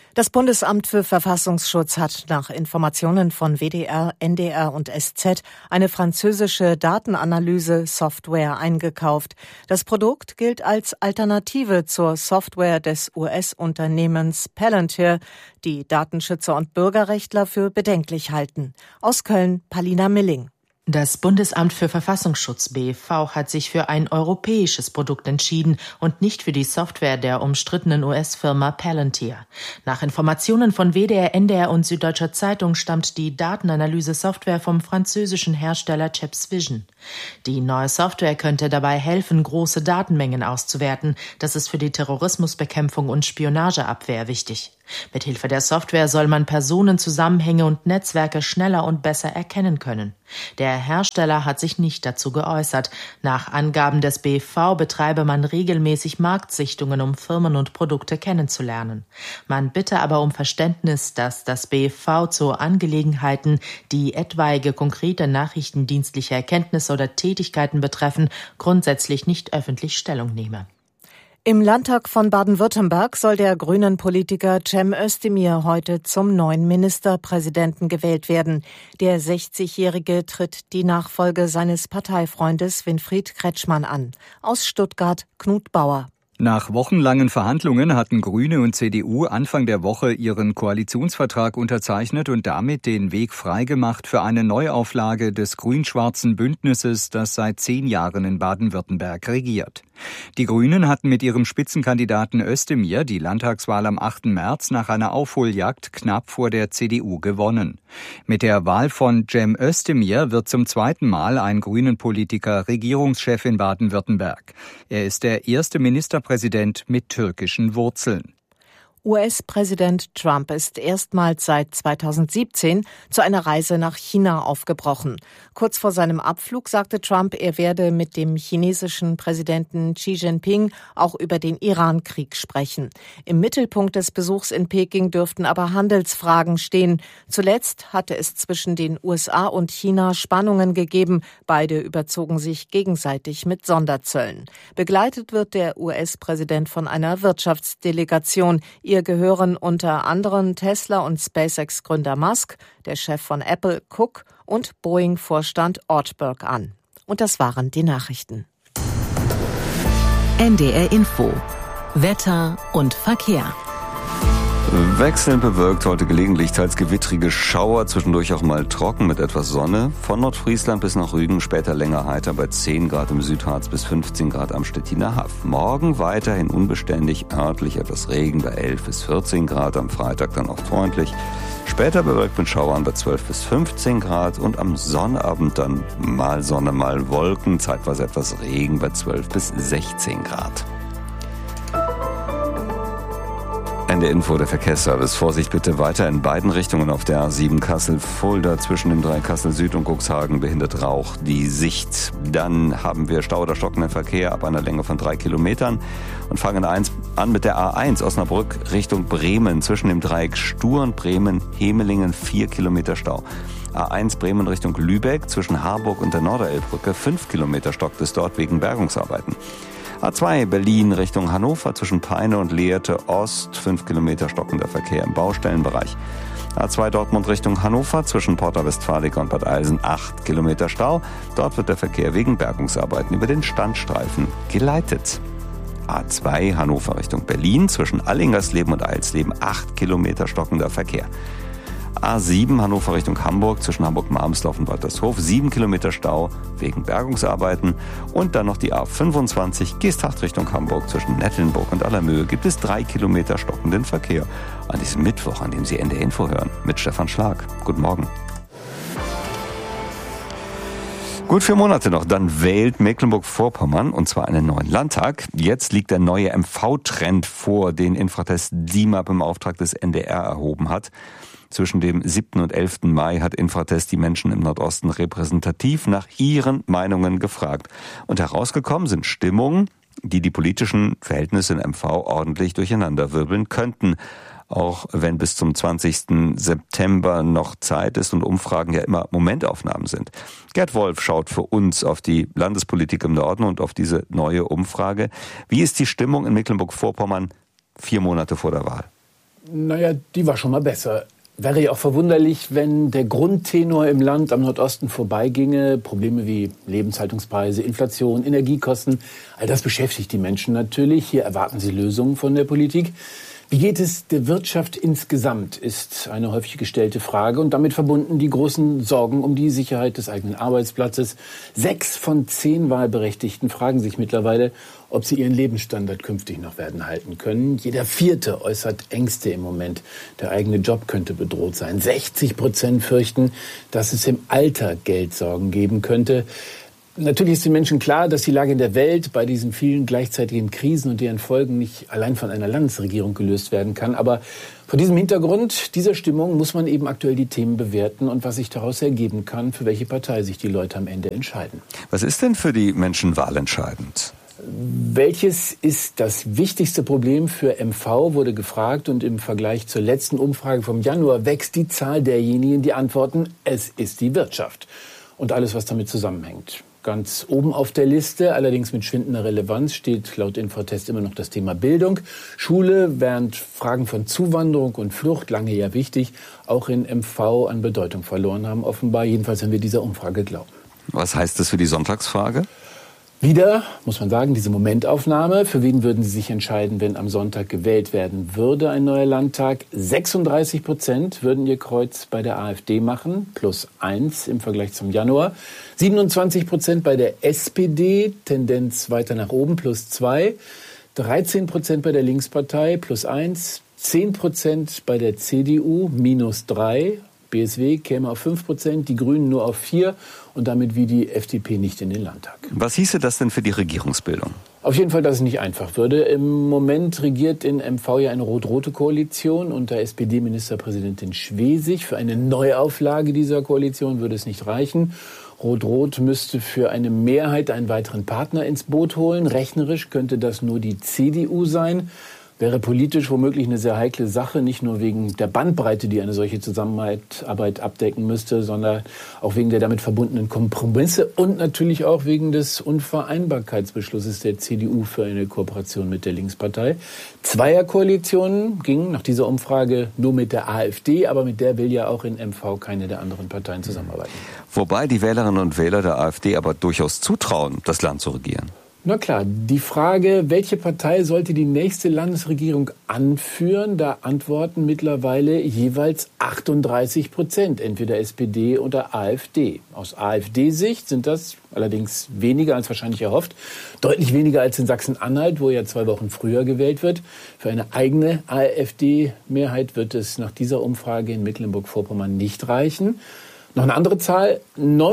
Das Bundesamt für Verfassungsschutz hat nach Informationen von WDR, NDR und SZ eine französische Datenanalyse-Software eingekauft. Das Produkt gilt als Alternative zur Software des US-Unternehmens Palantir, die Datenschützer und Bürgerrechtler für bedenklich halten. Aus Köln, Palina Milling. Das Bundesamt für Verfassungsschutz BFV hat sich für ein europäisches Produkt entschieden und nicht für die Software der umstrittenen US-Firma Palantir. Nach Informationen von WDR, NDR und Süddeutscher Zeitung stammt die Datenanalyse-Software vom französischen Hersteller ChipsVision. Die neue Software könnte dabei helfen, große Datenmengen auszuwerten. Das ist für die Terrorismusbekämpfung und Spionageabwehr wichtig. Mithilfe der Software soll man Personenzusammenhänge und Netzwerke schneller und besser erkennen können. Der Hersteller hat sich nicht dazu geäußert. Nach Angaben des BFV betreibe man regelmäßig Marktsichtungen, um Firmen und Produkte kennenzulernen. Man bitte aber um Verständnis, dass das BFV zu Angelegenheiten, die etwaige konkrete nachrichtendienstliche Erkenntnisse oder Tätigkeiten betreffen, grundsätzlich nicht öffentlich Stellung nehme. Im Landtag von Baden-Württemberg soll der Grünen-Politiker Cem Özdemir heute zum neuen Ministerpräsidenten gewählt werden. Der 60-Jährige tritt die Nachfolge seines Parteifreundes Winfried Kretschmann an. Aus Stuttgart Knut Bauer. Nach wochenlangen Verhandlungen hatten Grüne und CDU Anfang der Woche ihren Koalitionsvertrag unterzeichnet und damit den Weg freigemacht für eine Neuauflage des grün-schwarzen Bündnisses, das seit 10 Jahren in Baden-Württemberg regiert. Die Grünen hatten mit ihrem Spitzenkandidaten Özdemir die Landtagswahl am 8. März nach einer Aufholjagd knapp vor der CDU gewonnen. Mit der Wahl von Cem Özdemir wird zum zweiten Mal ein Grünen-Politiker Regierungschef in Baden-Württemberg. Er ist der erste Ministerpräsident mit türkischen Wurzeln. US-Präsident Trump ist erstmals seit 2017 zu einer Reise nach China aufgebrochen. Kurz vor seinem Abflug sagte Trump, er werde mit dem chinesischen Präsidenten Xi Jinping auch über den Iran-Krieg sprechen. Im Mittelpunkt des Besuchs in Peking dürften aber Handelsfragen stehen. Zuletzt hatte es zwischen den USA und China Spannungen gegeben. Beide überzogen sich gegenseitig mit Sonderzöllen. Begleitet wird der US-Präsident von einer Wirtschaftsdelegation. Ihr gehören unter anderem Tesla- und SpaceX-Gründer Musk, der Chef von Apple Cook und Boeing-Vorstand Ortberg an. Und das waren die Nachrichten. NDR Info. Wetter und Verkehr. Wechselnd bewölkt, heute gelegentlich teils gewittrige Schauer, zwischendurch auch mal trocken mit etwas Sonne. Von Nordfriesland bis nach Rügen, später länger heiter bei 10 Grad im Südharz bis 15 Grad am Stettiner Haff. Morgen weiterhin unbeständig, örtlich etwas Regen bei 11 bis 14 Grad, am Freitag dann oft freundlich. Später bewölkt mit Schauern bei 12 bis 15 Grad und am Sonnabend dann mal Sonne, mal Wolken, zeitweise etwas Regen bei 12 bis 16 Grad. NDR Info, der Verkehrsservice. Vorsicht bitte weiter in beiden Richtungen auf der A7 Kassel-Fulda. Zwischen dem 3 Kassel Süd und Cuxhagen behindert Rauch die Sicht. Dann haben wir Stau oder stockenden Verkehr ab einer Länge von 3 Kilometern und fangen an mit der A1 Osnabrück Richtung Bremen. Zwischen dem Dreieck Stur und Bremen-Hemelingen 4 Kilometer Stau. A1 Bremen Richtung Lübeck zwischen Harburg und der Norderelbbrücke 5 Kilometer stockt es dort wegen Bergungsarbeiten. A2 Berlin Richtung Hannover zwischen Peine und Lehrte Ost, 5 Kilometer stockender Verkehr im Baustellenbereich. A2 Dortmund Richtung Hannover zwischen Porta Westfalica und Bad Eilsen 8 Kilometer Stau. Dort wird der Verkehr wegen Bergungsarbeiten über den Standstreifen geleitet. A2 Hannover Richtung Berlin zwischen Allingersleben und Eilsleben 8 Kilometer stockender Verkehr. A7 Hannover Richtung Hamburg zwischen Hamburg-Marmsdorf und Waltershof 7 Kilometer Stau wegen Bergungsarbeiten. Und dann noch die A25 Geesthacht Richtung Hamburg zwischen Nettelnburg und Allermöhe gibt es 3 Kilometer stockenden Verkehr. An diesem Mittwoch, an dem Sie NDR Info hören, mit Stefan Schlag. Guten Morgen. Gut 4 Monate noch, dann wählt Mecklenburg-Vorpommern und zwar einen neuen Landtag. Jetzt liegt der neue MV-Trend vor, den Infratest DIMAP im Auftrag des NDR erhoben hat. Zwischen dem 7. und 11. Mai hat Infratest die Menschen im Nordosten repräsentativ nach ihren Meinungen gefragt. Und herausgekommen sind Stimmungen, die die politischen Verhältnisse in MV ordentlich durcheinanderwirbeln könnten. Auch wenn bis zum 20. September noch Zeit ist und Umfragen ja immer Momentaufnahmen sind. Gerd Wolf schaut für uns auf die Landespolitik im Norden und auf diese neue Umfrage. Wie ist die Stimmung in Mecklenburg-Vorpommern 4 Monate vor der Wahl? Naja, die war schon mal besser. Wäre ja auch verwunderlich, wenn der Grundtenor im Land am Nordosten vorbeiginge. Probleme wie Lebenshaltungspreise, Inflation, Energiekosten, all das beschäftigt die Menschen natürlich. Hier erwarten sie Lösungen von der Politik. Wie geht es der Wirtschaft insgesamt, ist eine häufig gestellte Frage und damit verbunden die großen Sorgen um die Sicherheit des eigenen Arbeitsplatzes. 6 von 10 Wahlberechtigten fragen sich mittlerweile, ob sie ihren Lebensstandard künftig noch werden halten können. Jeder 4. äußert Ängste im Moment. Der eigene Job könnte bedroht sein. 60% fürchten, dass es im Alter Geldsorgen geben könnte. Natürlich ist den Menschen klar, dass die Lage in der Welt bei diesen vielen gleichzeitigen Krisen und deren Folgen nicht allein von einer Landesregierung gelöst werden kann. Aber vor diesem Hintergrund, dieser Stimmung, muss man eben aktuell die Themen bewerten und was sich daraus ergeben kann, für welche Partei sich die Leute am Ende entscheiden. Was ist denn für die Menschen wahlentscheidend? Welches ist das wichtigste Problem für MV, wurde gefragt. Und im Vergleich zur letzten Umfrage vom Januar wächst die Zahl derjenigen, die antworten, es ist die Wirtschaft und alles, was damit zusammenhängt. Ganz oben auf der Liste, allerdings mit schwindender Relevanz, steht laut Infotest immer noch das Thema Bildung. Schule, während Fragen von Zuwanderung und Flucht, lange ja wichtig, auch in MV an Bedeutung verloren haben, offenbar. Jedenfalls, wenn wir dieser Umfrage glauben. Was heißt das für die Sonntagsfrage? Wieder, muss man sagen, diese Momentaufnahme. Für wen würden Sie sich entscheiden, wenn am Sonntag gewählt werden würde, ein neuer Landtag? 36% würden ihr Kreuz bei der AfD machen, +1 im Vergleich zum Januar. 27% bei der SPD, Tendenz weiter nach oben, +2. 13% bei der Linkspartei, +1. 10% bei der CDU, -3. BSW käme auf 5%, die Grünen nur auf 4% und damit wie die FDP nicht in den Landtag. Was hieße das denn für die Regierungsbildung? Auf jeden Fall, dass es nicht einfach würde. Im Moment regiert in MV ja eine rot-rote Koalition unter SPD-Ministerpräsidentin Schwesig. Für eine Neuauflage dieser Koalition würde es nicht reichen. Rot-Rot müsste für eine Mehrheit einen weiteren Partner ins Boot holen. Rechnerisch könnte das nur die CDU sein. Wäre politisch womöglich eine sehr heikle Sache, nicht nur wegen der Bandbreite, die eine solche Zusammenarbeit abdecken müsste, sondern auch wegen der damit verbundenen Kompromisse und natürlich auch wegen des Unvereinbarkeitsbeschlusses der CDU für eine Kooperation mit der Linkspartei. Zweierkoalitionen gingen nach dieser Umfrage nur mit der AfD, aber mit der will ja auch in MV keine der anderen Parteien zusammenarbeiten. Wobei die Wählerinnen und Wähler der AfD aber durchaus zutrauen, das Land zu regieren. Na klar, die Frage, welche Partei sollte die nächste Landesregierung anführen, da antworten mittlerweile jeweils 38%, entweder SPD oder AfD. Aus AfD-Sicht sind das allerdings weniger als wahrscheinlich erhofft, deutlich weniger als in Sachsen-Anhalt, wo ja 2 Wochen früher gewählt wird. Für eine eigene AfD-Mehrheit wird es nach dieser Umfrage in Mecklenburg-Vorpommern nicht reichen. Noch eine andere Zahl,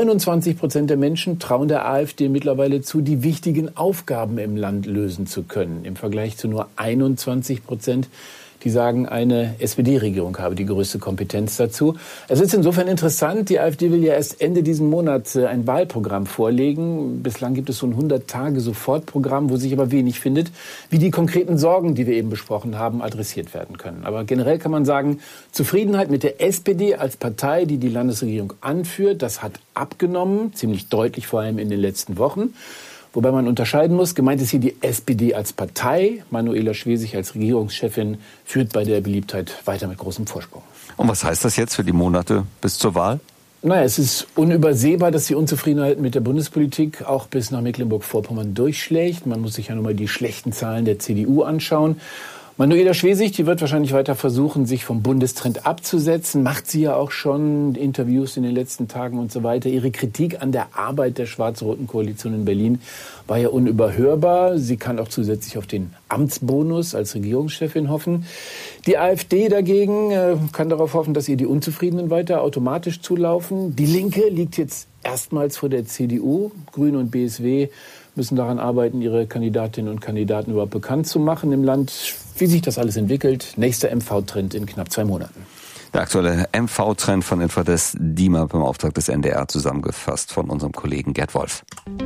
29% der Menschen trauen der AfD mittlerweile zu, die wichtigen Aufgaben im Land lösen zu können. Im Vergleich zu nur 21%, die sagen, eine SPD-Regierung habe die größte Kompetenz dazu. Es ist insofern interessant, die AfD will ja erst Ende diesen Monats ein Wahlprogramm vorlegen. Bislang gibt es so ein 100-Tage-Sofortprogramm, wo sich aber wenig findet, wie die konkreten Sorgen, die wir eben besprochen haben, adressiert werden können. Aber generell kann man sagen, Zufriedenheit mit der SPD als Partei, die die Landesregierung anführt, das hat abgenommen, ziemlich deutlich vor allem in den letzten Wochen. Wobei man unterscheiden muss, gemeint ist hier die SPD als Partei. Manuela Schwesig als Regierungschefin führt bei der Beliebtheit weiter mit großem Vorsprung. Und was heißt das jetzt für die Monate bis zur Wahl? Naja, es ist unübersehbar, dass die Unzufriedenheit mit der Bundespolitik auch bis nach Mecklenburg-Vorpommern durchschlägt. Man muss sich ja nur mal die schlechten Zahlen der CDU anschauen. Manuela Schwesig, die wird wahrscheinlich weiter versuchen, sich vom Bundestrend abzusetzen. Macht sie ja auch schon, Interviews in den letzten Tagen und so weiter. Ihre Kritik an der Arbeit der schwarz-roten Koalition in Berlin war ja unüberhörbar. Sie kann auch zusätzlich auf den Amtsbonus als Regierungschefin hoffen. Die AfD dagegen kann darauf hoffen, dass ihr die Unzufriedenen weiter automatisch zulaufen. Die Linke liegt jetzt erstmals vor der CDU. Grüne und BSW müssen daran arbeiten, ihre Kandidatinnen und Kandidaten überhaupt bekannt zu machen im Land. Wie sich das alles entwickelt, nächster MV-Trend in knapp 2 Monaten. Der aktuelle MV-Trend von Infotest DIMAP im Auftrag des NDR zusammengefasst von unserem Kollegen Gerd Wolf.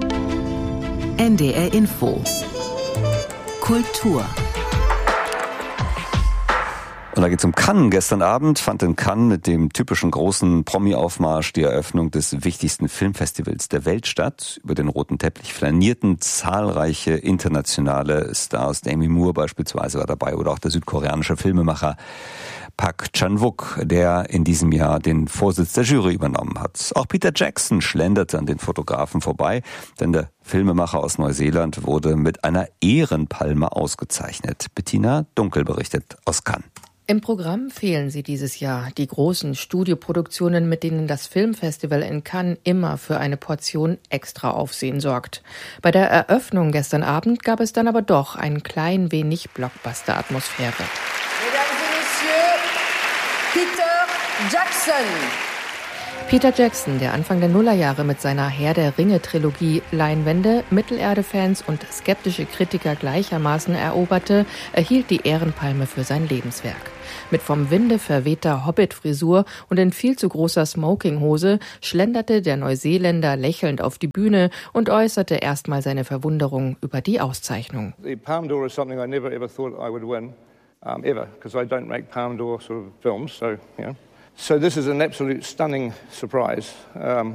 NDR Info. Kultur. Und da geht's um Cannes. Gestern Abend fand in Cannes mit dem typischen großen Promi-Aufmarsch die Eröffnung des wichtigsten Filmfestivals der Welt statt. Über den roten Teppich flanierten zahlreiche internationale Stars. Demi Moore beispielsweise war dabei oder auch der südkoreanische Filmemacher Park Chan-wook, der in diesem Jahr den Vorsitz der Jury übernommen hat. Auch Peter Jackson schlenderte an den Fotografen vorbei, denn der Filmemacher aus Neuseeland wurde mit einer Ehrenpalme ausgezeichnet. Bettina Dunkel berichtet aus Cannes. Im Programm fehlen sie dieses Jahr, die großen Studioproduktionen, mit denen das Filmfestival in Cannes immer für eine Portion extra Aufsehen sorgt. Bei der Eröffnung gestern Abend gab es dann aber doch ein klein wenig Blockbuster-Atmosphäre. Peter Jackson. Peter Jackson, der Anfang der Nullerjahre mit seiner Herr der Ringe-Trilogie Leinwände, Mittelerde-Fans und skeptische Kritiker gleichermaßen eroberte, erhielt die Ehrenpalme für sein Lebenswerk. Mit vom Winde verwehter Hobbit-Frisur und in viel zu großer Smokinghose schlenderte der Neuseeländer lächelnd auf die Bühne und äußerte erstmal seine Verwunderung über die Auszeichnung. The Palme d'Or is something I never ever thought I would win, ever, because I don't make Palme d'Or sort of films, so, you know. So this is an absolute stunning surprise and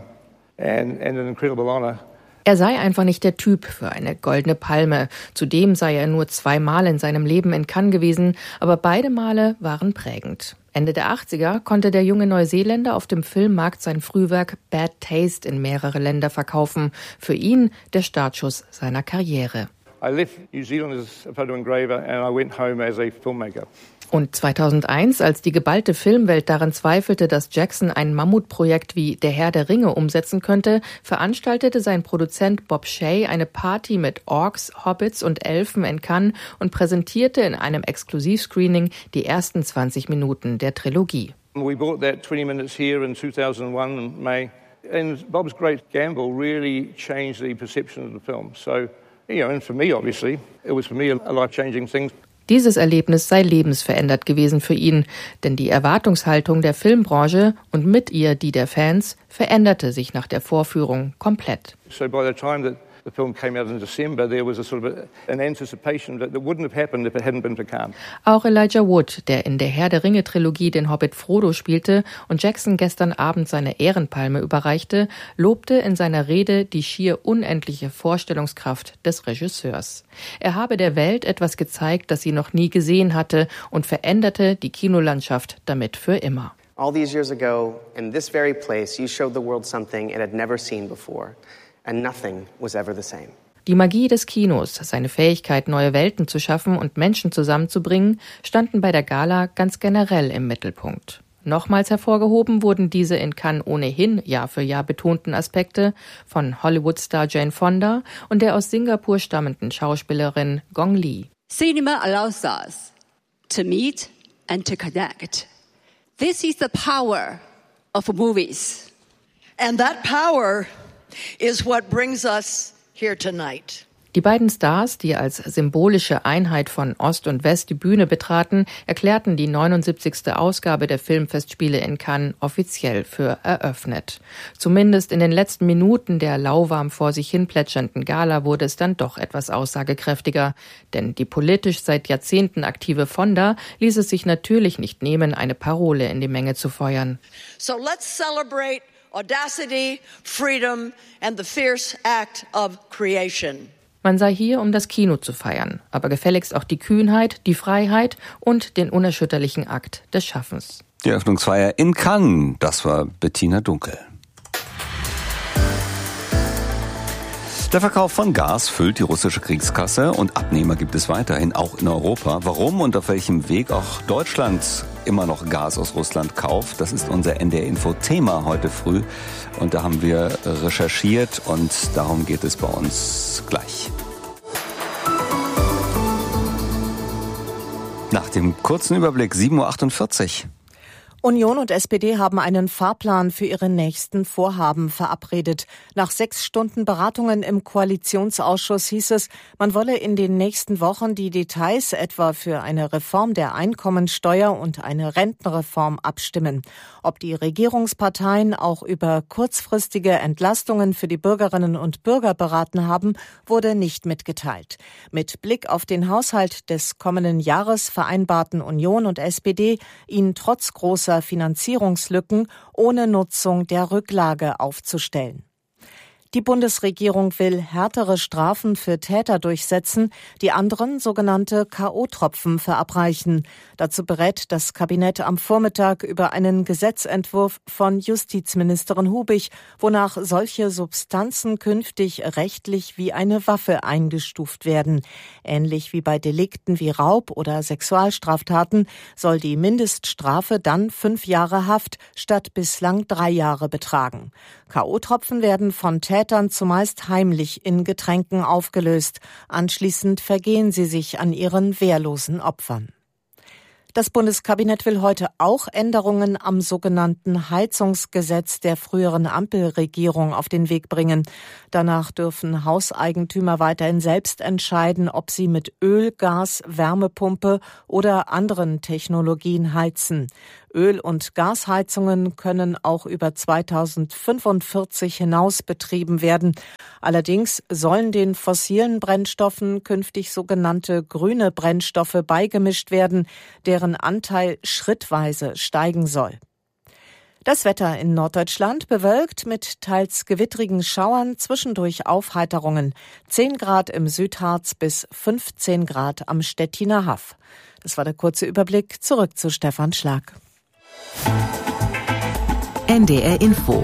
an incredible honor. Er sei einfach nicht der Typ für eine goldene Palme. Zudem sei er nur 2 Mal in seinem Leben in Cannes gewesen, aber beide Male waren prägend. Ende der 80er konnte der junge Neuseeländer auf dem Filmmarkt sein Frühwerk Bad Taste in mehrere Länder verkaufen. Für ihn der Startschuss seiner Karriere. I left New Zealand as a photo engraver and I went home as a filmmaker. Und 2001, als die geballte Filmwelt daran zweifelte, dass Jackson ein Mammutprojekt wie Der Herr der Ringe umsetzen könnte, veranstaltete sein Produzent Bob Shaye eine Party mit Orks, Hobbits und Elfen in Cannes und präsentierte in einem Exklusivscreening die ersten 20 Minuten der Trilogie. We brought that 20 minutes here in 2001 in May, and Bob's great gamble really changed the perception of the film. So, you know, and for me, obviously, it was for me a life-changing thing. Dieses Erlebnis sei lebensverändert gewesen für ihn, denn die Erwartungshaltung der Filmbranche und mit ihr die der Fans veränderte sich nach der Vorführung komplett. So by the time that the film came out in December, there was a sort of an anticipation that wouldn't have happened if it hadn't been for Cannes. Auch Elijah Wood, der in der Herr der Ringe-Trilogie den Hobbit Frodo spielte und Jackson gestern Abend seine Ehrenpalme überreichte, lobte in seiner Rede die schier unendliche Vorstellungskraft des Regisseurs. Er habe der Welt etwas gezeigt, das sie noch nie gesehen hatte und veränderte die Kinolandschaft damit für immer. All these years ago, in this very place, you showed the world something it had never seen before. And nothing was ever the same. Die Magie des Kinos, seine Fähigkeit, neue Welten zu schaffen und Menschen zusammenzubringen, standen bei der Gala ganz generell im Mittelpunkt. Nochmals hervorgehoben wurden diese in Cannes ohnehin Jahr für Jahr betonten Aspekte von Hollywood-Star Jane Fonda und der aus Singapur stammenden Schauspielerin Gong Li. Cinema allows us to meet and to connect. This is the power of movies. And that power is what brings us here tonight. Die beiden Stars, die als symbolische Einheit von Ost und West die Bühne betraten, erklärten die 79. Ausgabe der Filmfestspiele in Cannes offiziell für eröffnet. Zumindest in den letzten Minuten der lauwarm vor sich hin plätschernden Gala wurde es dann doch etwas aussagekräftiger. Denn die politisch seit Jahrzehnten aktive Fonda ließ es sich natürlich nicht nehmen, eine Parole in die Menge zu feuern. So let's celebrate audacity, freedom and the fierce act of creation. Man sei hier, um das Kino zu feiern, aber gefälligst auch die Kühnheit, die Freiheit und den unerschütterlichen Akt des Schaffens. Die Eröffnungsfeier in Cannes, das war Bettina Dunkel. Der Verkauf von Gas füllt die russische Kriegskasse und Abnehmer gibt es weiterhin, auch in Europa. Warum und auf welchem Weg auch Deutschland immer noch Gas aus Russland kauft, das ist unser NDR-Info-Thema heute früh. Und da haben wir recherchiert und darum geht es bei uns gleich. Nach dem kurzen Überblick 7.48 Uhr. Union und SPD haben einen Fahrplan für ihre nächsten Vorhaben verabredet. Nach 6 Stunden Beratungen im Koalitionsausschuss hieß es, man wolle in den nächsten Wochen die Details etwa für eine Reform der Einkommensteuer und eine Rentenreform abstimmen. Ob die Regierungsparteien auch über kurzfristige Entlastungen für die Bürgerinnen und Bürger beraten haben, wurde nicht mitgeteilt. Mit Blick auf den Haushalt des kommenden Jahres vereinbarten Union und SPD, ihn trotz großer Finanzierungslücken ohne Nutzung der Rücklage aufzustellen. Die Bundesregierung will härtere Strafen für Täter durchsetzen, die anderen sogenannte K.O.-Tropfen verabreichen. Dazu berät das Kabinett am Vormittag über einen Gesetzentwurf von Justizministerin Hubig, wonach solche Substanzen künftig rechtlich wie eine Waffe eingestuft werden. Ähnlich wie bei Delikten wie Raub oder Sexualstraftaten soll die Mindeststrafe dann 5 Jahre Haft statt bislang 3 Jahre betragen. K.O.-Tropfen werden von Tätern zumeist heimlich in Getränken aufgelöst. Anschließend vergehen sie sich an ihren wehrlosen Opfern. Das Bundeskabinett will heute auch Änderungen am sogenannten Heizungsgesetz der früheren Ampelregierung auf den Weg bringen. Danach dürfen Hauseigentümer weiterhin selbst entscheiden, ob sie mit Öl, Gas, Wärmepumpe oder anderen Technologien heizen. Öl- und Gasheizungen können auch über 2045 hinaus betrieben werden. Allerdings sollen den fossilen Brennstoffen künftig sogenannte grüne Brennstoffe beigemischt werden, deren Anteil schrittweise steigen soll. Das Wetter in Norddeutschland bewölkt mit teils gewittrigen Schauern, zwischendurch Aufheiterungen. 10 Grad im Südharz bis 15 Grad am Stettiner Haff. Das war der kurze Überblick. Zurück zu Stefan Schlag. NDR Info.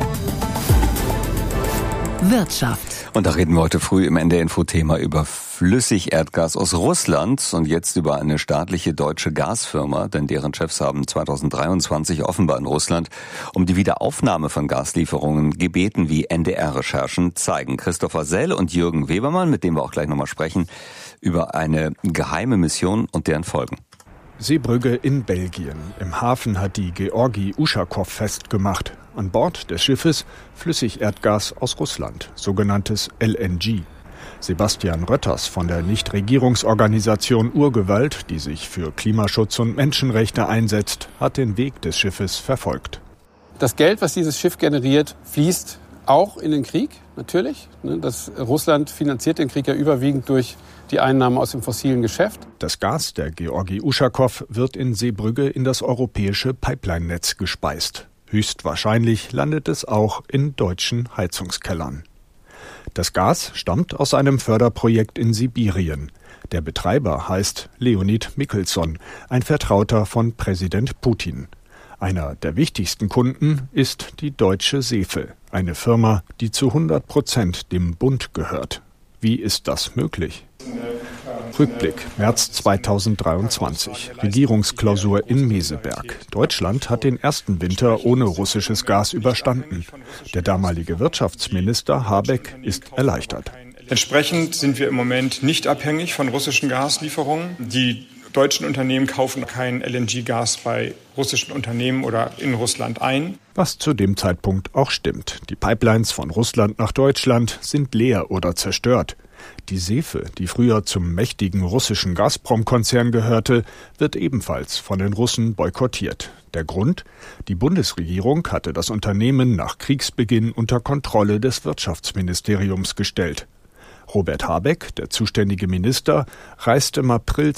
Wirtschaft. Und da reden wir heute früh im NDR-Info-Thema über Flüssigerdgas aus Russland und jetzt über eine staatliche deutsche Gasfirma, denn deren Chefs haben 2023 offenbar in Russland um die Wiederaufnahme von Gaslieferungen gebeten, wie NDR-Recherchen zeigen. Christopher Sell und Jürgen Webermann, mit dem wir auch gleich nochmal sprechen, über eine geheime Mission und deren Folgen. Seebrügge in Belgien. Im Hafen hat die Georgi Uschakov festgemacht. An Bord des Schiffes Flüssigerdgas aus Russland, sogenanntes LNG. Sebastian Rötters von der Nichtregierungsorganisation Urgewalt, die sich für Klimaschutz und Menschenrechte einsetzt, hat den Weg des Schiffes verfolgt. Das Geld, was dieses Schiff generiert, fließt auch in den Krieg, natürlich. Russland finanziert den Krieg ja überwiegend durch die Einnahmen aus dem fossilen Geschäft. Das Gas der Georgi Uschakov wird in Seebrügge in das europäische Pipeline-Netz gespeist. Höchstwahrscheinlich landet es auch in deutschen Heizungskellern. Das Gas stammt aus einem Förderprojekt in Sibirien. Der Betreiber heißt Leonid Mikhelson, ein Vertrauter von Präsident Putin. Einer der wichtigsten Kunden ist die deutsche Sefe, eine Firma, die zu 100% dem Bund gehört. Wie ist das möglich? Rückblick, März 2023, Regierungsklausur in Meseberg. Deutschland hat den ersten Winter ohne russisches Gas überstanden. Der damalige Wirtschaftsminister Habeck ist erleichtert. Entsprechend sind wir im Moment nicht abhängig von russischen Gaslieferungen. Die deutschen Unternehmen kaufen kein LNG-Gas bei russischen Unternehmen oder in Russland ein. Was zu dem Zeitpunkt auch stimmt. Die Pipelines von Russland nach Deutschland sind leer oder zerstört. Die Sefe, die früher zum mächtigen russischen Gazprom-Konzern gehörte, wird ebenfalls von den Russen boykottiert. Der Grund? Die Bundesregierung hatte das Unternehmen nach Kriegsbeginn unter Kontrolle des Wirtschaftsministeriums gestellt. Robert Habeck, der zuständige Minister, reiste im April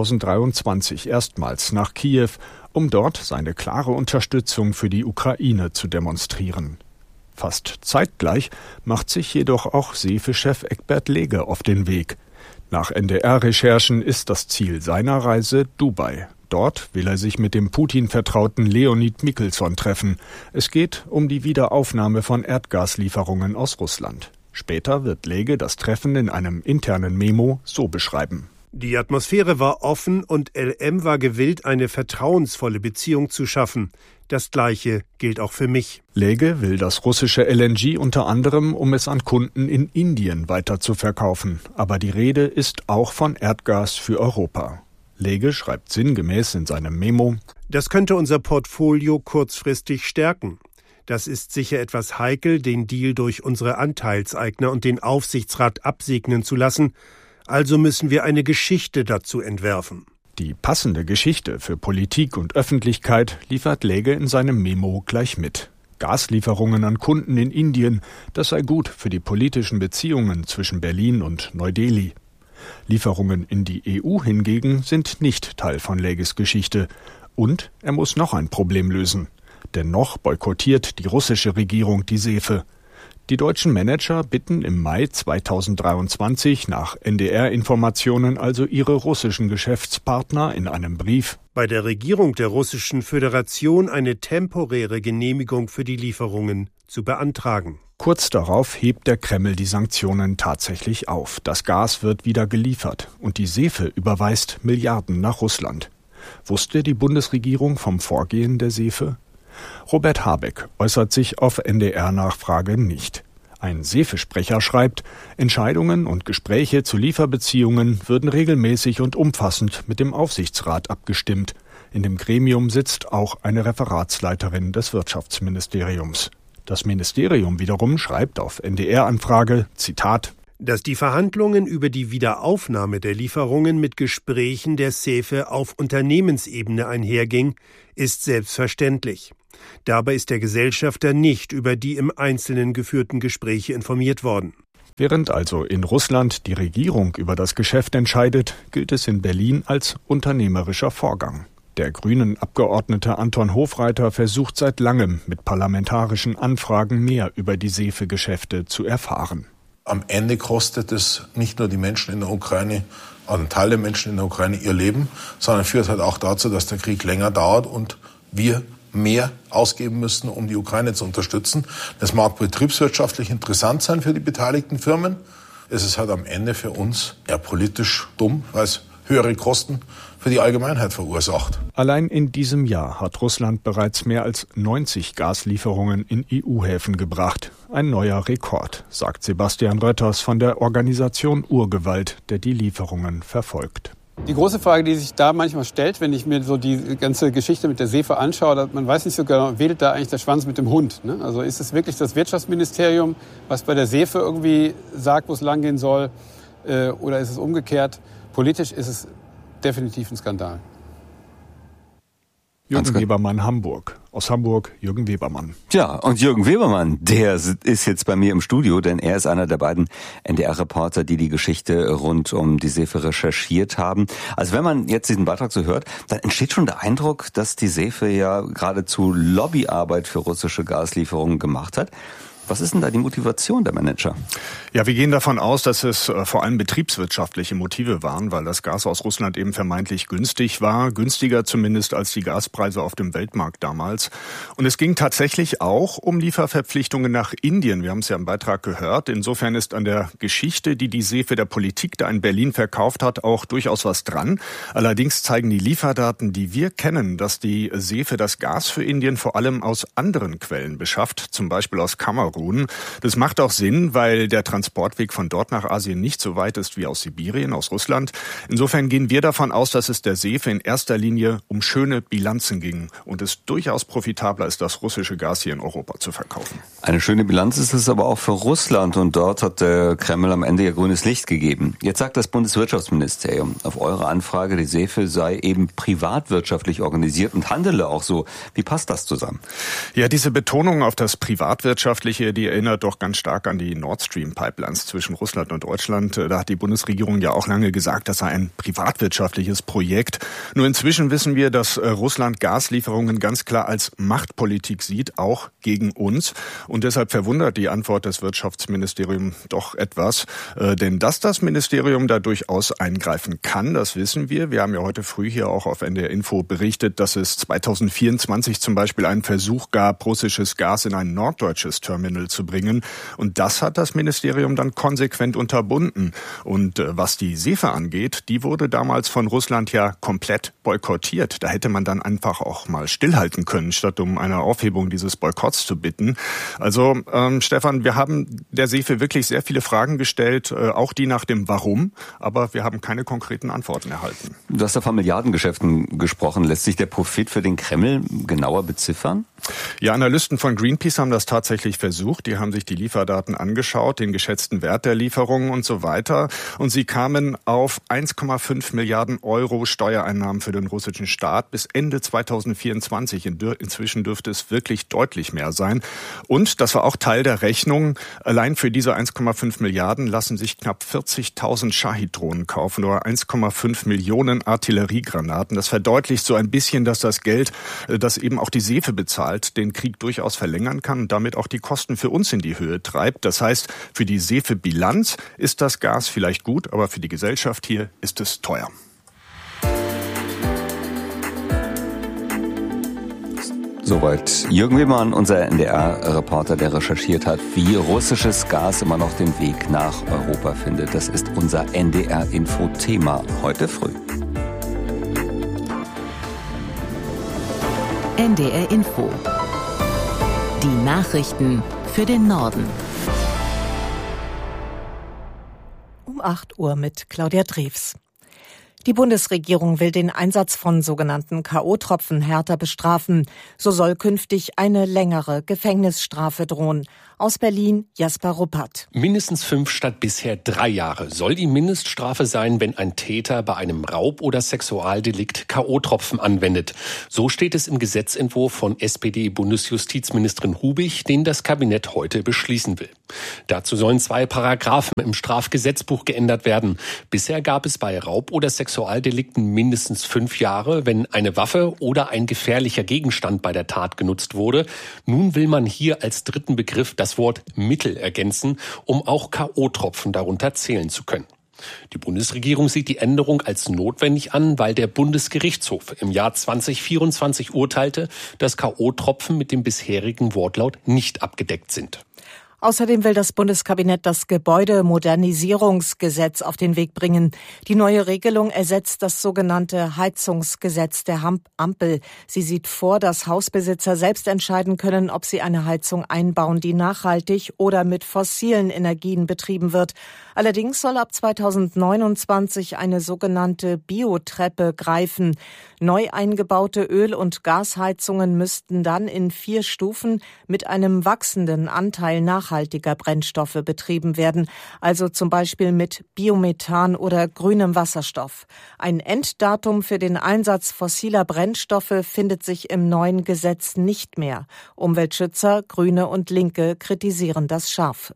2023 erstmals nach Kiew, um dort seine klare Unterstützung für die Ukraine zu demonstrieren. Fast zeitgleich macht sich jedoch auch Sefe-Chef Egbert Lege auf den Weg. Nach NDR-Recherchen ist das Ziel seiner Reise Dubai. Dort will er sich mit dem Putin-Vertrauten Leonid Mikhelson treffen. Es geht um die Wiederaufnahme von Erdgaslieferungen aus Russland. Später wird Lege das Treffen in einem internen Memo so beschreiben. Die Atmosphäre war offen und LM war gewillt, eine vertrauensvolle Beziehung zu schaffen. Das Gleiche gilt auch für mich. Lege will das russische LNG unter anderem, um es an Kunden in Indien weiter zu verkaufen. Aber die Rede ist auch von Erdgas für Europa. Lege schreibt sinngemäß in seinem Memo: Das könnte unser Portfolio kurzfristig stärken. Das ist sicher etwas heikel, den Deal durch unsere Anteilseigner und den Aufsichtsrat absegnen zu lassen. Also müssen wir eine Geschichte dazu entwerfen. Die passende Geschichte für Politik und Öffentlichkeit liefert Läge in seinem Memo gleich mit. Gaslieferungen an Kunden in Indien, das sei gut für die politischen Beziehungen zwischen Berlin und Neu-Delhi. Lieferungen in die EU hingegen sind nicht Teil von Läges Geschichte. Und er muss noch ein Problem lösen. Denn noch boykottiert die russische Regierung die SEFE. Die deutschen Manager bitten im Mai 2023 nach NDR-Informationen also ihre russischen Geschäftspartner in einem Brief, bei der Regierung der Russischen Föderation eine temporäre Genehmigung für die Lieferungen zu beantragen. Kurz darauf hebt der Kreml die Sanktionen tatsächlich auf. Das Gas wird wieder geliefert und die SEFE überweist Milliarden nach Russland. Wusste die Bundesregierung vom Vorgehen der SEFE? Robert Habeck äußert sich auf NDR-Nachfrage nicht. Ein SEFE-Sprecher schreibt, Entscheidungen und Gespräche zu Lieferbeziehungen würden regelmäßig und umfassend mit dem Aufsichtsrat abgestimmt. In dem Gremium sitzt auch eine Referatsleiterin des Wirtschaftsministeriums. Das Ministerium wiederum schreibt auf NDR-Anfrage, Zitat, dass die Verhandlungen über die Wiederaufnahme der Lieferungen mit Gesprächen der SEFE auf Unternehmensebene einherging, ist selbstverständlich. Dabei ist der Gesellschafter nicht über die im Einzelnen geführten Gespräche informiert worden. Während also in Russland die Regierung über das Geschäft entscheidet, gilt es in Berlin als unternehmerischer Vorgang. Der Grünen-Abgeordnete Anton Hofreiter versucht seit langem mit parlamentarischen Anfragen mehr über die SEFE-Geschäfte zu erfahren. Am Ende kostet es nicht nur die Menschen in der Ukraine, einen Teil der Menschen in der Ukraine ihr Leben, sondern führt halt auch dazu, dass der Krieg länger dauert und wir mehr ausgeben müssen, um die Ukraine zu unterstützen. Das mag betriebswirtschaftlich interessant sein für die beteiligten Firmen. Es ist halt am Ende für uns eher politisch dumm, weil es höhere Kosten für die Allgemeinheit verursacht. Allein in diesem Jahr hat Russland bereits mehr als 90 Gaslieferungen in EU-Häfen gebracht. Ein neuer Rekord, sagt Sebastian Rötters von der Organisation Urgewalt, der die Lieferungen verfolgt. Die große Frage, die sich da manchmal stellt, wenn ich mir so die ganze Geschichte mit der SEFE anschaue, man weiß nicht so genau, wedelt da eigentlich der Schwanz mit dem Hund, ne? Also ist es wirklich das Wirtschaftsministerium, was bei der SEFE irgendwie sagt, wo es langgehen soll, oder ist es umgekehrt? Politisch ist es definitiv ein Skandal. Jürgen Webermann, Hamburg. Aus Hamburg, Jürgen Webermann. Ja, und Jürgen Webermann, der ist jetzt bei mir im Studio, denn er ist einer der beiden NDR-Reporter, die die Geschichte rund um die SEFE recherchiert haben. Also wenn man jetzt diesen Beitrag so hört, dann entsteht schon der Eindruck, dass die SEFE ja geradezu Lobbyarbeit für russische Gaslieferungen gemacht hat. Was ist denn da die Motivation der Manager? Ja, wir gehen davon aus, dass es vor allem betriebswirtschaftliche Motive waren, weil das Gas aus Russland eben vermeintlich günstig war, günstiger zumindest als die Gaspreise auf dem Weltmarkt damals. Und es ging tatsächlich auch um Lieferverpflichtungen nach Indien. Wir haben es ja im Beitrag gehört. Insofern ist an der Geschichte, die die SEFE der Politik da in Berlin verkauft hat, auch durchaus was dran. Allerdings zeigen die Lieferdaten, die wir kennen, dass die SEFE das Gas für Indien vor allem aus anderen Quellen beschafft, zum Beispiel aus Kamerun. Das macht auch Sinn, weil der Transportweg von dort nach Asien nicht so weit ist wie aus Sibirien, aus Russland. Insofern gehen wir davon aus, dass es der SEFE in erster Linie um schöne Bilanzen ging und es durchaus profitabler ist, das russische Gas hier in Europa zu verkaufen. Eine schöne Bilanz ist es aber auch für Russland und dort hat der Kreml am Ende ja grünes Licht gegeben. Jetzt sagt das Bundeswirtschaftsministerium auf eure Anfrage, die SEFE sei eben privatwirtschaftlich organisiert und handele auch so. Wie passt das zusammen? Ja, diese Betonung auf das Privatwirtschaftliche, die erinnert doch ganz stark an die Nord Stream-Pipelines zwischen Russland und Deutschland. Da hat die Bundesregierung ja auch lange gesagt, das sei ein privatwirtschaftliches Projekt. Nur inzwischen wissen wir, dass Russland Gaslieferungen ganz klar als Machtpolitik sieht, auch gegen uns. Und deshalb verwundert die Antwort des Wirtschaftsministeriums doch etwas. Denn dass das Ministerium da durchaus eingreifen kann, das wissen wir. Wir haben ja heute früh hier auch auf NDR Info berichtet, dass es 2024 zum Beispiel einen Versuch gab, russisches Gas in ein norddeutsches Terminal zu bringen. Und das hat das Ministerium Ministerium dann konsequent unterbunden. Und was die Sefe angeht, die wurde damals von Russland ja komplett boykottiert. Da hätte man dann einfach auch mal stillhalten können, statt um eine Aufhebung dieses Boykotts zu bitten. Also Stefan, wir haben der Sefe wirklich sehr viele Fragen gestellt, auch die nach dem Warum, aber wir haben keine konkreten Antworten erhalten. Du hast ja von Milliardengeschäften gesprochen. Lässt sich der Profit für den Kreml genauer beziffern? Ja, Analysten von Greenpeace haben das tatsächlich versucht. Die haben sich die Lieferdaten angeschaut, den geschätzten Wert der Lieferungen und so weiter. Und sie kamen auf 1,5 Milliarden Euro Steuereinnahmen für den russischen Staat bis Ende 2024. Inzwischen dürfte es wirklich deutlich mehr sein. Und das war auch Teil der Rechnung. Allein für diese 1,5 Milliarden lassen sich knapp 40.000 Shahid-Drohnen kaufen oder 1,5 Millionen Artilleriegranaten. Das verdeutlicht so ein bisschen, dass das Geld, das eben auch die Sefe bezahlt, den Krieg durchaus verlängern kann und damit auch die Kosten für uns in die Höhe treibt. Das heißt, für die Sefe-Bilanz ist das Gas vielleicht gut, aber für die Gesellschaft hier ist es teuer. Soweit Jürgen Wehmann, unser NDR-Reporter, der recherchiert hat, wie russisches Gas immer noch den Weg nach Europa findet. Das ist unser NDR-Info-Thema heute früh. NDR Info. Die Nachrichten für den Norden. Um 8 Uhr mit Claudia Drews. Die Bundesregierung will den Einsatz von sogenannten K.O.-Tropfen härter bestrafen. So soll künftig eine längere Gefängnisstrafe drohen. Aus Berlin, Jasper Ruppert. Mindestens 5 statt bisher 3 Jahre soll die Mindeststrafe sein, wenn ein Täter bei einem Raub- oder Sexualdelikt K.O.-Tropfen anwendet. So steht es im Gesetzentwurf von SPD-Bundesjustizministerin Hubig, den das Kabinett heute beschließen will. Dazu sollen 2 Paragraphen im Strafgesetzbuch geändert werden. Bisher gab es bei Raub- oder Sexualdelikten mindestens 5 Jahre, wenn eine Waffe oder ein gefährlicher Gegenstand bei der Tat genutzt wurde. Nun will man hier als dritten Begriff das Wort Mittel ergänzen, um auch K.O.-Tropfen darunter zählen zu können. Die Bundesregierung sieht die Änderung als notwendig an, weil der Bundesgerichtshof im Jahr 2024 urteilte, dass K.O.-Tropfen mit dem bisherigen Wortlaut nicht abgedeckt sind. Außerdem will das Bundeskabinett das Gebäudemodernisierungsgesetz auf den Weg bringen. Die neue Regelung ersetzt das sogenannte Heizungsgesetz der Ampel. Sie sieht vor, dass Hausbesitzer selbst entscheiden können, ob sie eine Heizung einbauen, die nachhaltig oder mit fossilen Energien betrieben wird. Allerdings soll ab 2029 eine sogenannte Biotreppe greifen. Neu eingebaute Öl- und Gasheizungen müssten dann in 4 Stufen mit einem wachsenden Anteil nachhaltiger Brennstoffe betrieben werden, also zum Beispiel mit Biomethan oder grünem Wasserstoff. Ein Enddatum für den Einsatz fossiler Brennstoffe findet sich im neuen Gesetz nicht mehr. Umweltschützer, Grüne und Linke kritisieren das scharf.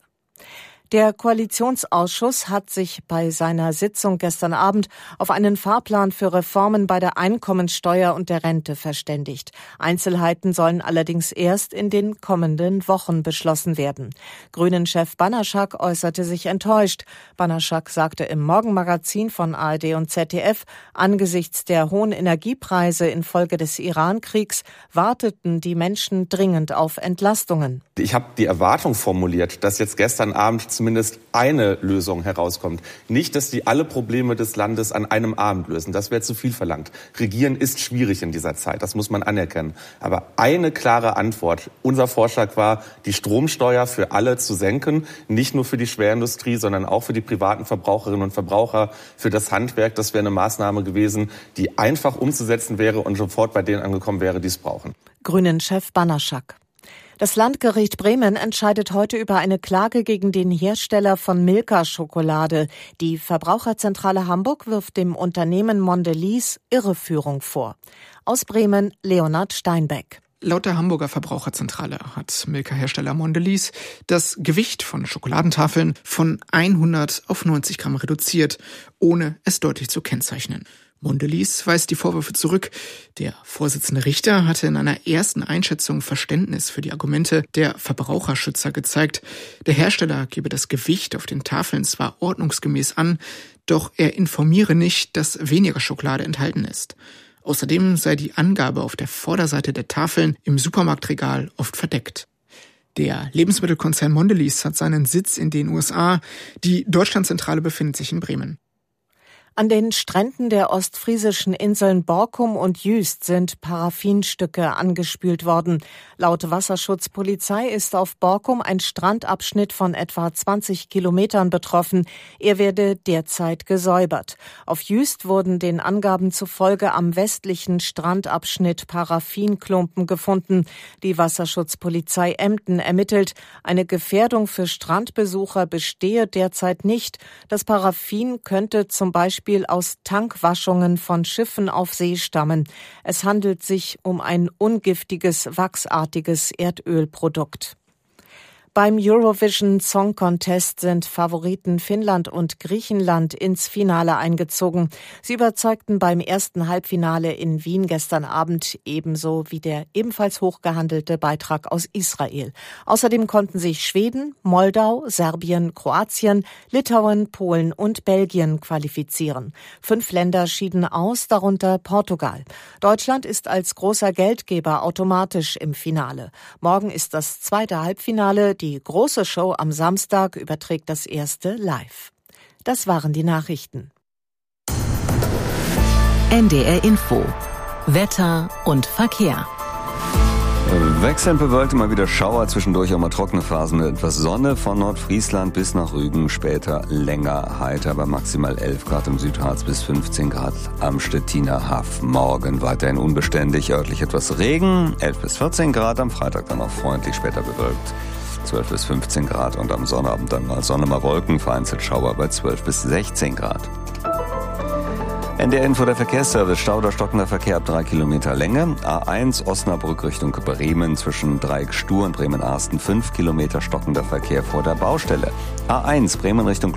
Der Koalitionsausschuss hat sich bei seiner Sitzung gestern Abend auf einen Fahrplan für Reformen bei der Einkommensteuer und der Rente verständigt. Einzelheiten sollen allerdings erst in den kommenden Wochen beschlossen werden. Grünen-Chef Banaschak äußerte sich enttäuscht. Banaschak sagte im Morgenmagazin von ARD und ZDF, angesichts der hohen Energiepreise infolge des Iran-Kriegs warteten die Menschen dringend auf Entlastungen. Ich habe die Erwartung formuliert, dass jetzt gestern Abend zumindest eine Lösung herauskommt. Nicht, dass die alle Probleme des Landes an einem Abend lösen. Das wäre zu viel verlangt. Regieren ist schwierig in dieser Zeit, das muss man anerkennen. Aber eine klare Antwort. Unser Vorschlag war, die Stromsteuer für alle zu senken. Nicht nur für die Schwerindustrie, sondern auch für die privaten Verbraucherinnen und Verbraucher, für das Handwerk. Das wäre eine Maßnahme gewesen, die einfach umzusetzen wäre und sofort bei denen angekommen wäre, die es brauchen. Grünen-Chef Banaschak. Das Landgericht Bremen entscheidet heute über eine Klage gegen den Hersteller von Milka-Schokolade. Die Verbraucherzentrale Hamburg wirft dem Unternehmen Mondelez Irreführung vor. Aus Bremen, Leonhard Steinbeck. Laut der Hamburger Verbraucherzentrale hat Milka-Hersteller Mondelez das Gewicht von Schokoladentafeln von 100 auf 90 Gramm reduziert, ohne es deutlich zu kennzeichnen. Mondelez weist die Vorwürfe zurück. Der Vorsitzende Richter hatte in einer ersten Einschätzung Verständnis für die Argumente der Verbraucherschützer gezeigt. Der Hersteller gebe das Gewicht auf den Tafeln zwar ordnungsgemäß an, doch er informiere nicht, dass weniger Schokolade enthalten ist. Außerdem sei die Angabe auf der Vorderseite der Tafeln im Supermarktregal oft verdeckt. Der Lebensmittelkonzern Mondelez hat seinen Sitz in den USA. Die Deutschlandzentrale befindet sich in Bremen. An den Stränden der ostfriesischen Inseln Borkum und Jüst sind Paraffinstücke angespült worden. Laut Wasserschutzpolizei ist auf Borkum ein Strandabschnitt von etwa 20 Kilometern betroffen. Er werde derzeit gesäubert. Auf Jüst wurden den Angaben zufolge am westlichen Strandabschnitt Paraffinklumpen gefunden. Die Wasserschutzpolizei Emden ermittelt, eine Gefährdung für Strandbesucher bestehe derzeit nicht. Das Paraffin könnte zum Beispiel aus Tankwaschungen von Schiffen auf See stammen. Es handelt sich um ein ungiftiges, wachsartiges Erdölprodukt. Beim Eurovision Song Contest sind Favoriten Finnland und Griechenland ins Finale eingezogen. Sie überzeugten beim ersten Halbfinale in Wien gestern Abend, ebenso wie der ebenfalls hochgehandelte Beitrag aus Israel. Außerdem konnten sich Schweden, Moldau, Serbien, Kroatien, Litauen, Polen und Belgien qualifizieren. 5 Länder schieden aus, darunter Portugal. Deutschland ist als großer Geldgeber automatisch im Finale. Morgen ist das zweite Halbfinale. Die große Show am Samstag überträgt das erste live. Das waren die Nachrichten. NDR Info. Wetter und Verkehr. Wechselnd bewölkt, immer wieder Schauer, zwischendurch auch mal trockene Phasen mit etwas Sonne von Nordfriesland bis nach Rügen, später länger heiter bei maximal 11 Grad im Südharz bis 15 Grad am Stettiner Haff. Morgen weiterhin unbeständig, örtlich etwas Regen, 11 bis 14 Grad, am Freitag dann auch freundlich, später bewölkt. 12 bis 15 Grad und am Sonnabend dann mal Sonne, mal Wolken, vereinzelt Schauer bei 12 bis 16 Grad. NDR Info, der Verkehrsservice. Stau oder stockender Verkehr ab 3 Kilometer Länge. A1 Osnabrück Richtung Bremen zwischen Dreieck Stur und Bremen-Arsten 5 Kilometer stockender Verkehr vor der Baustelle. A1 Bremen Richtung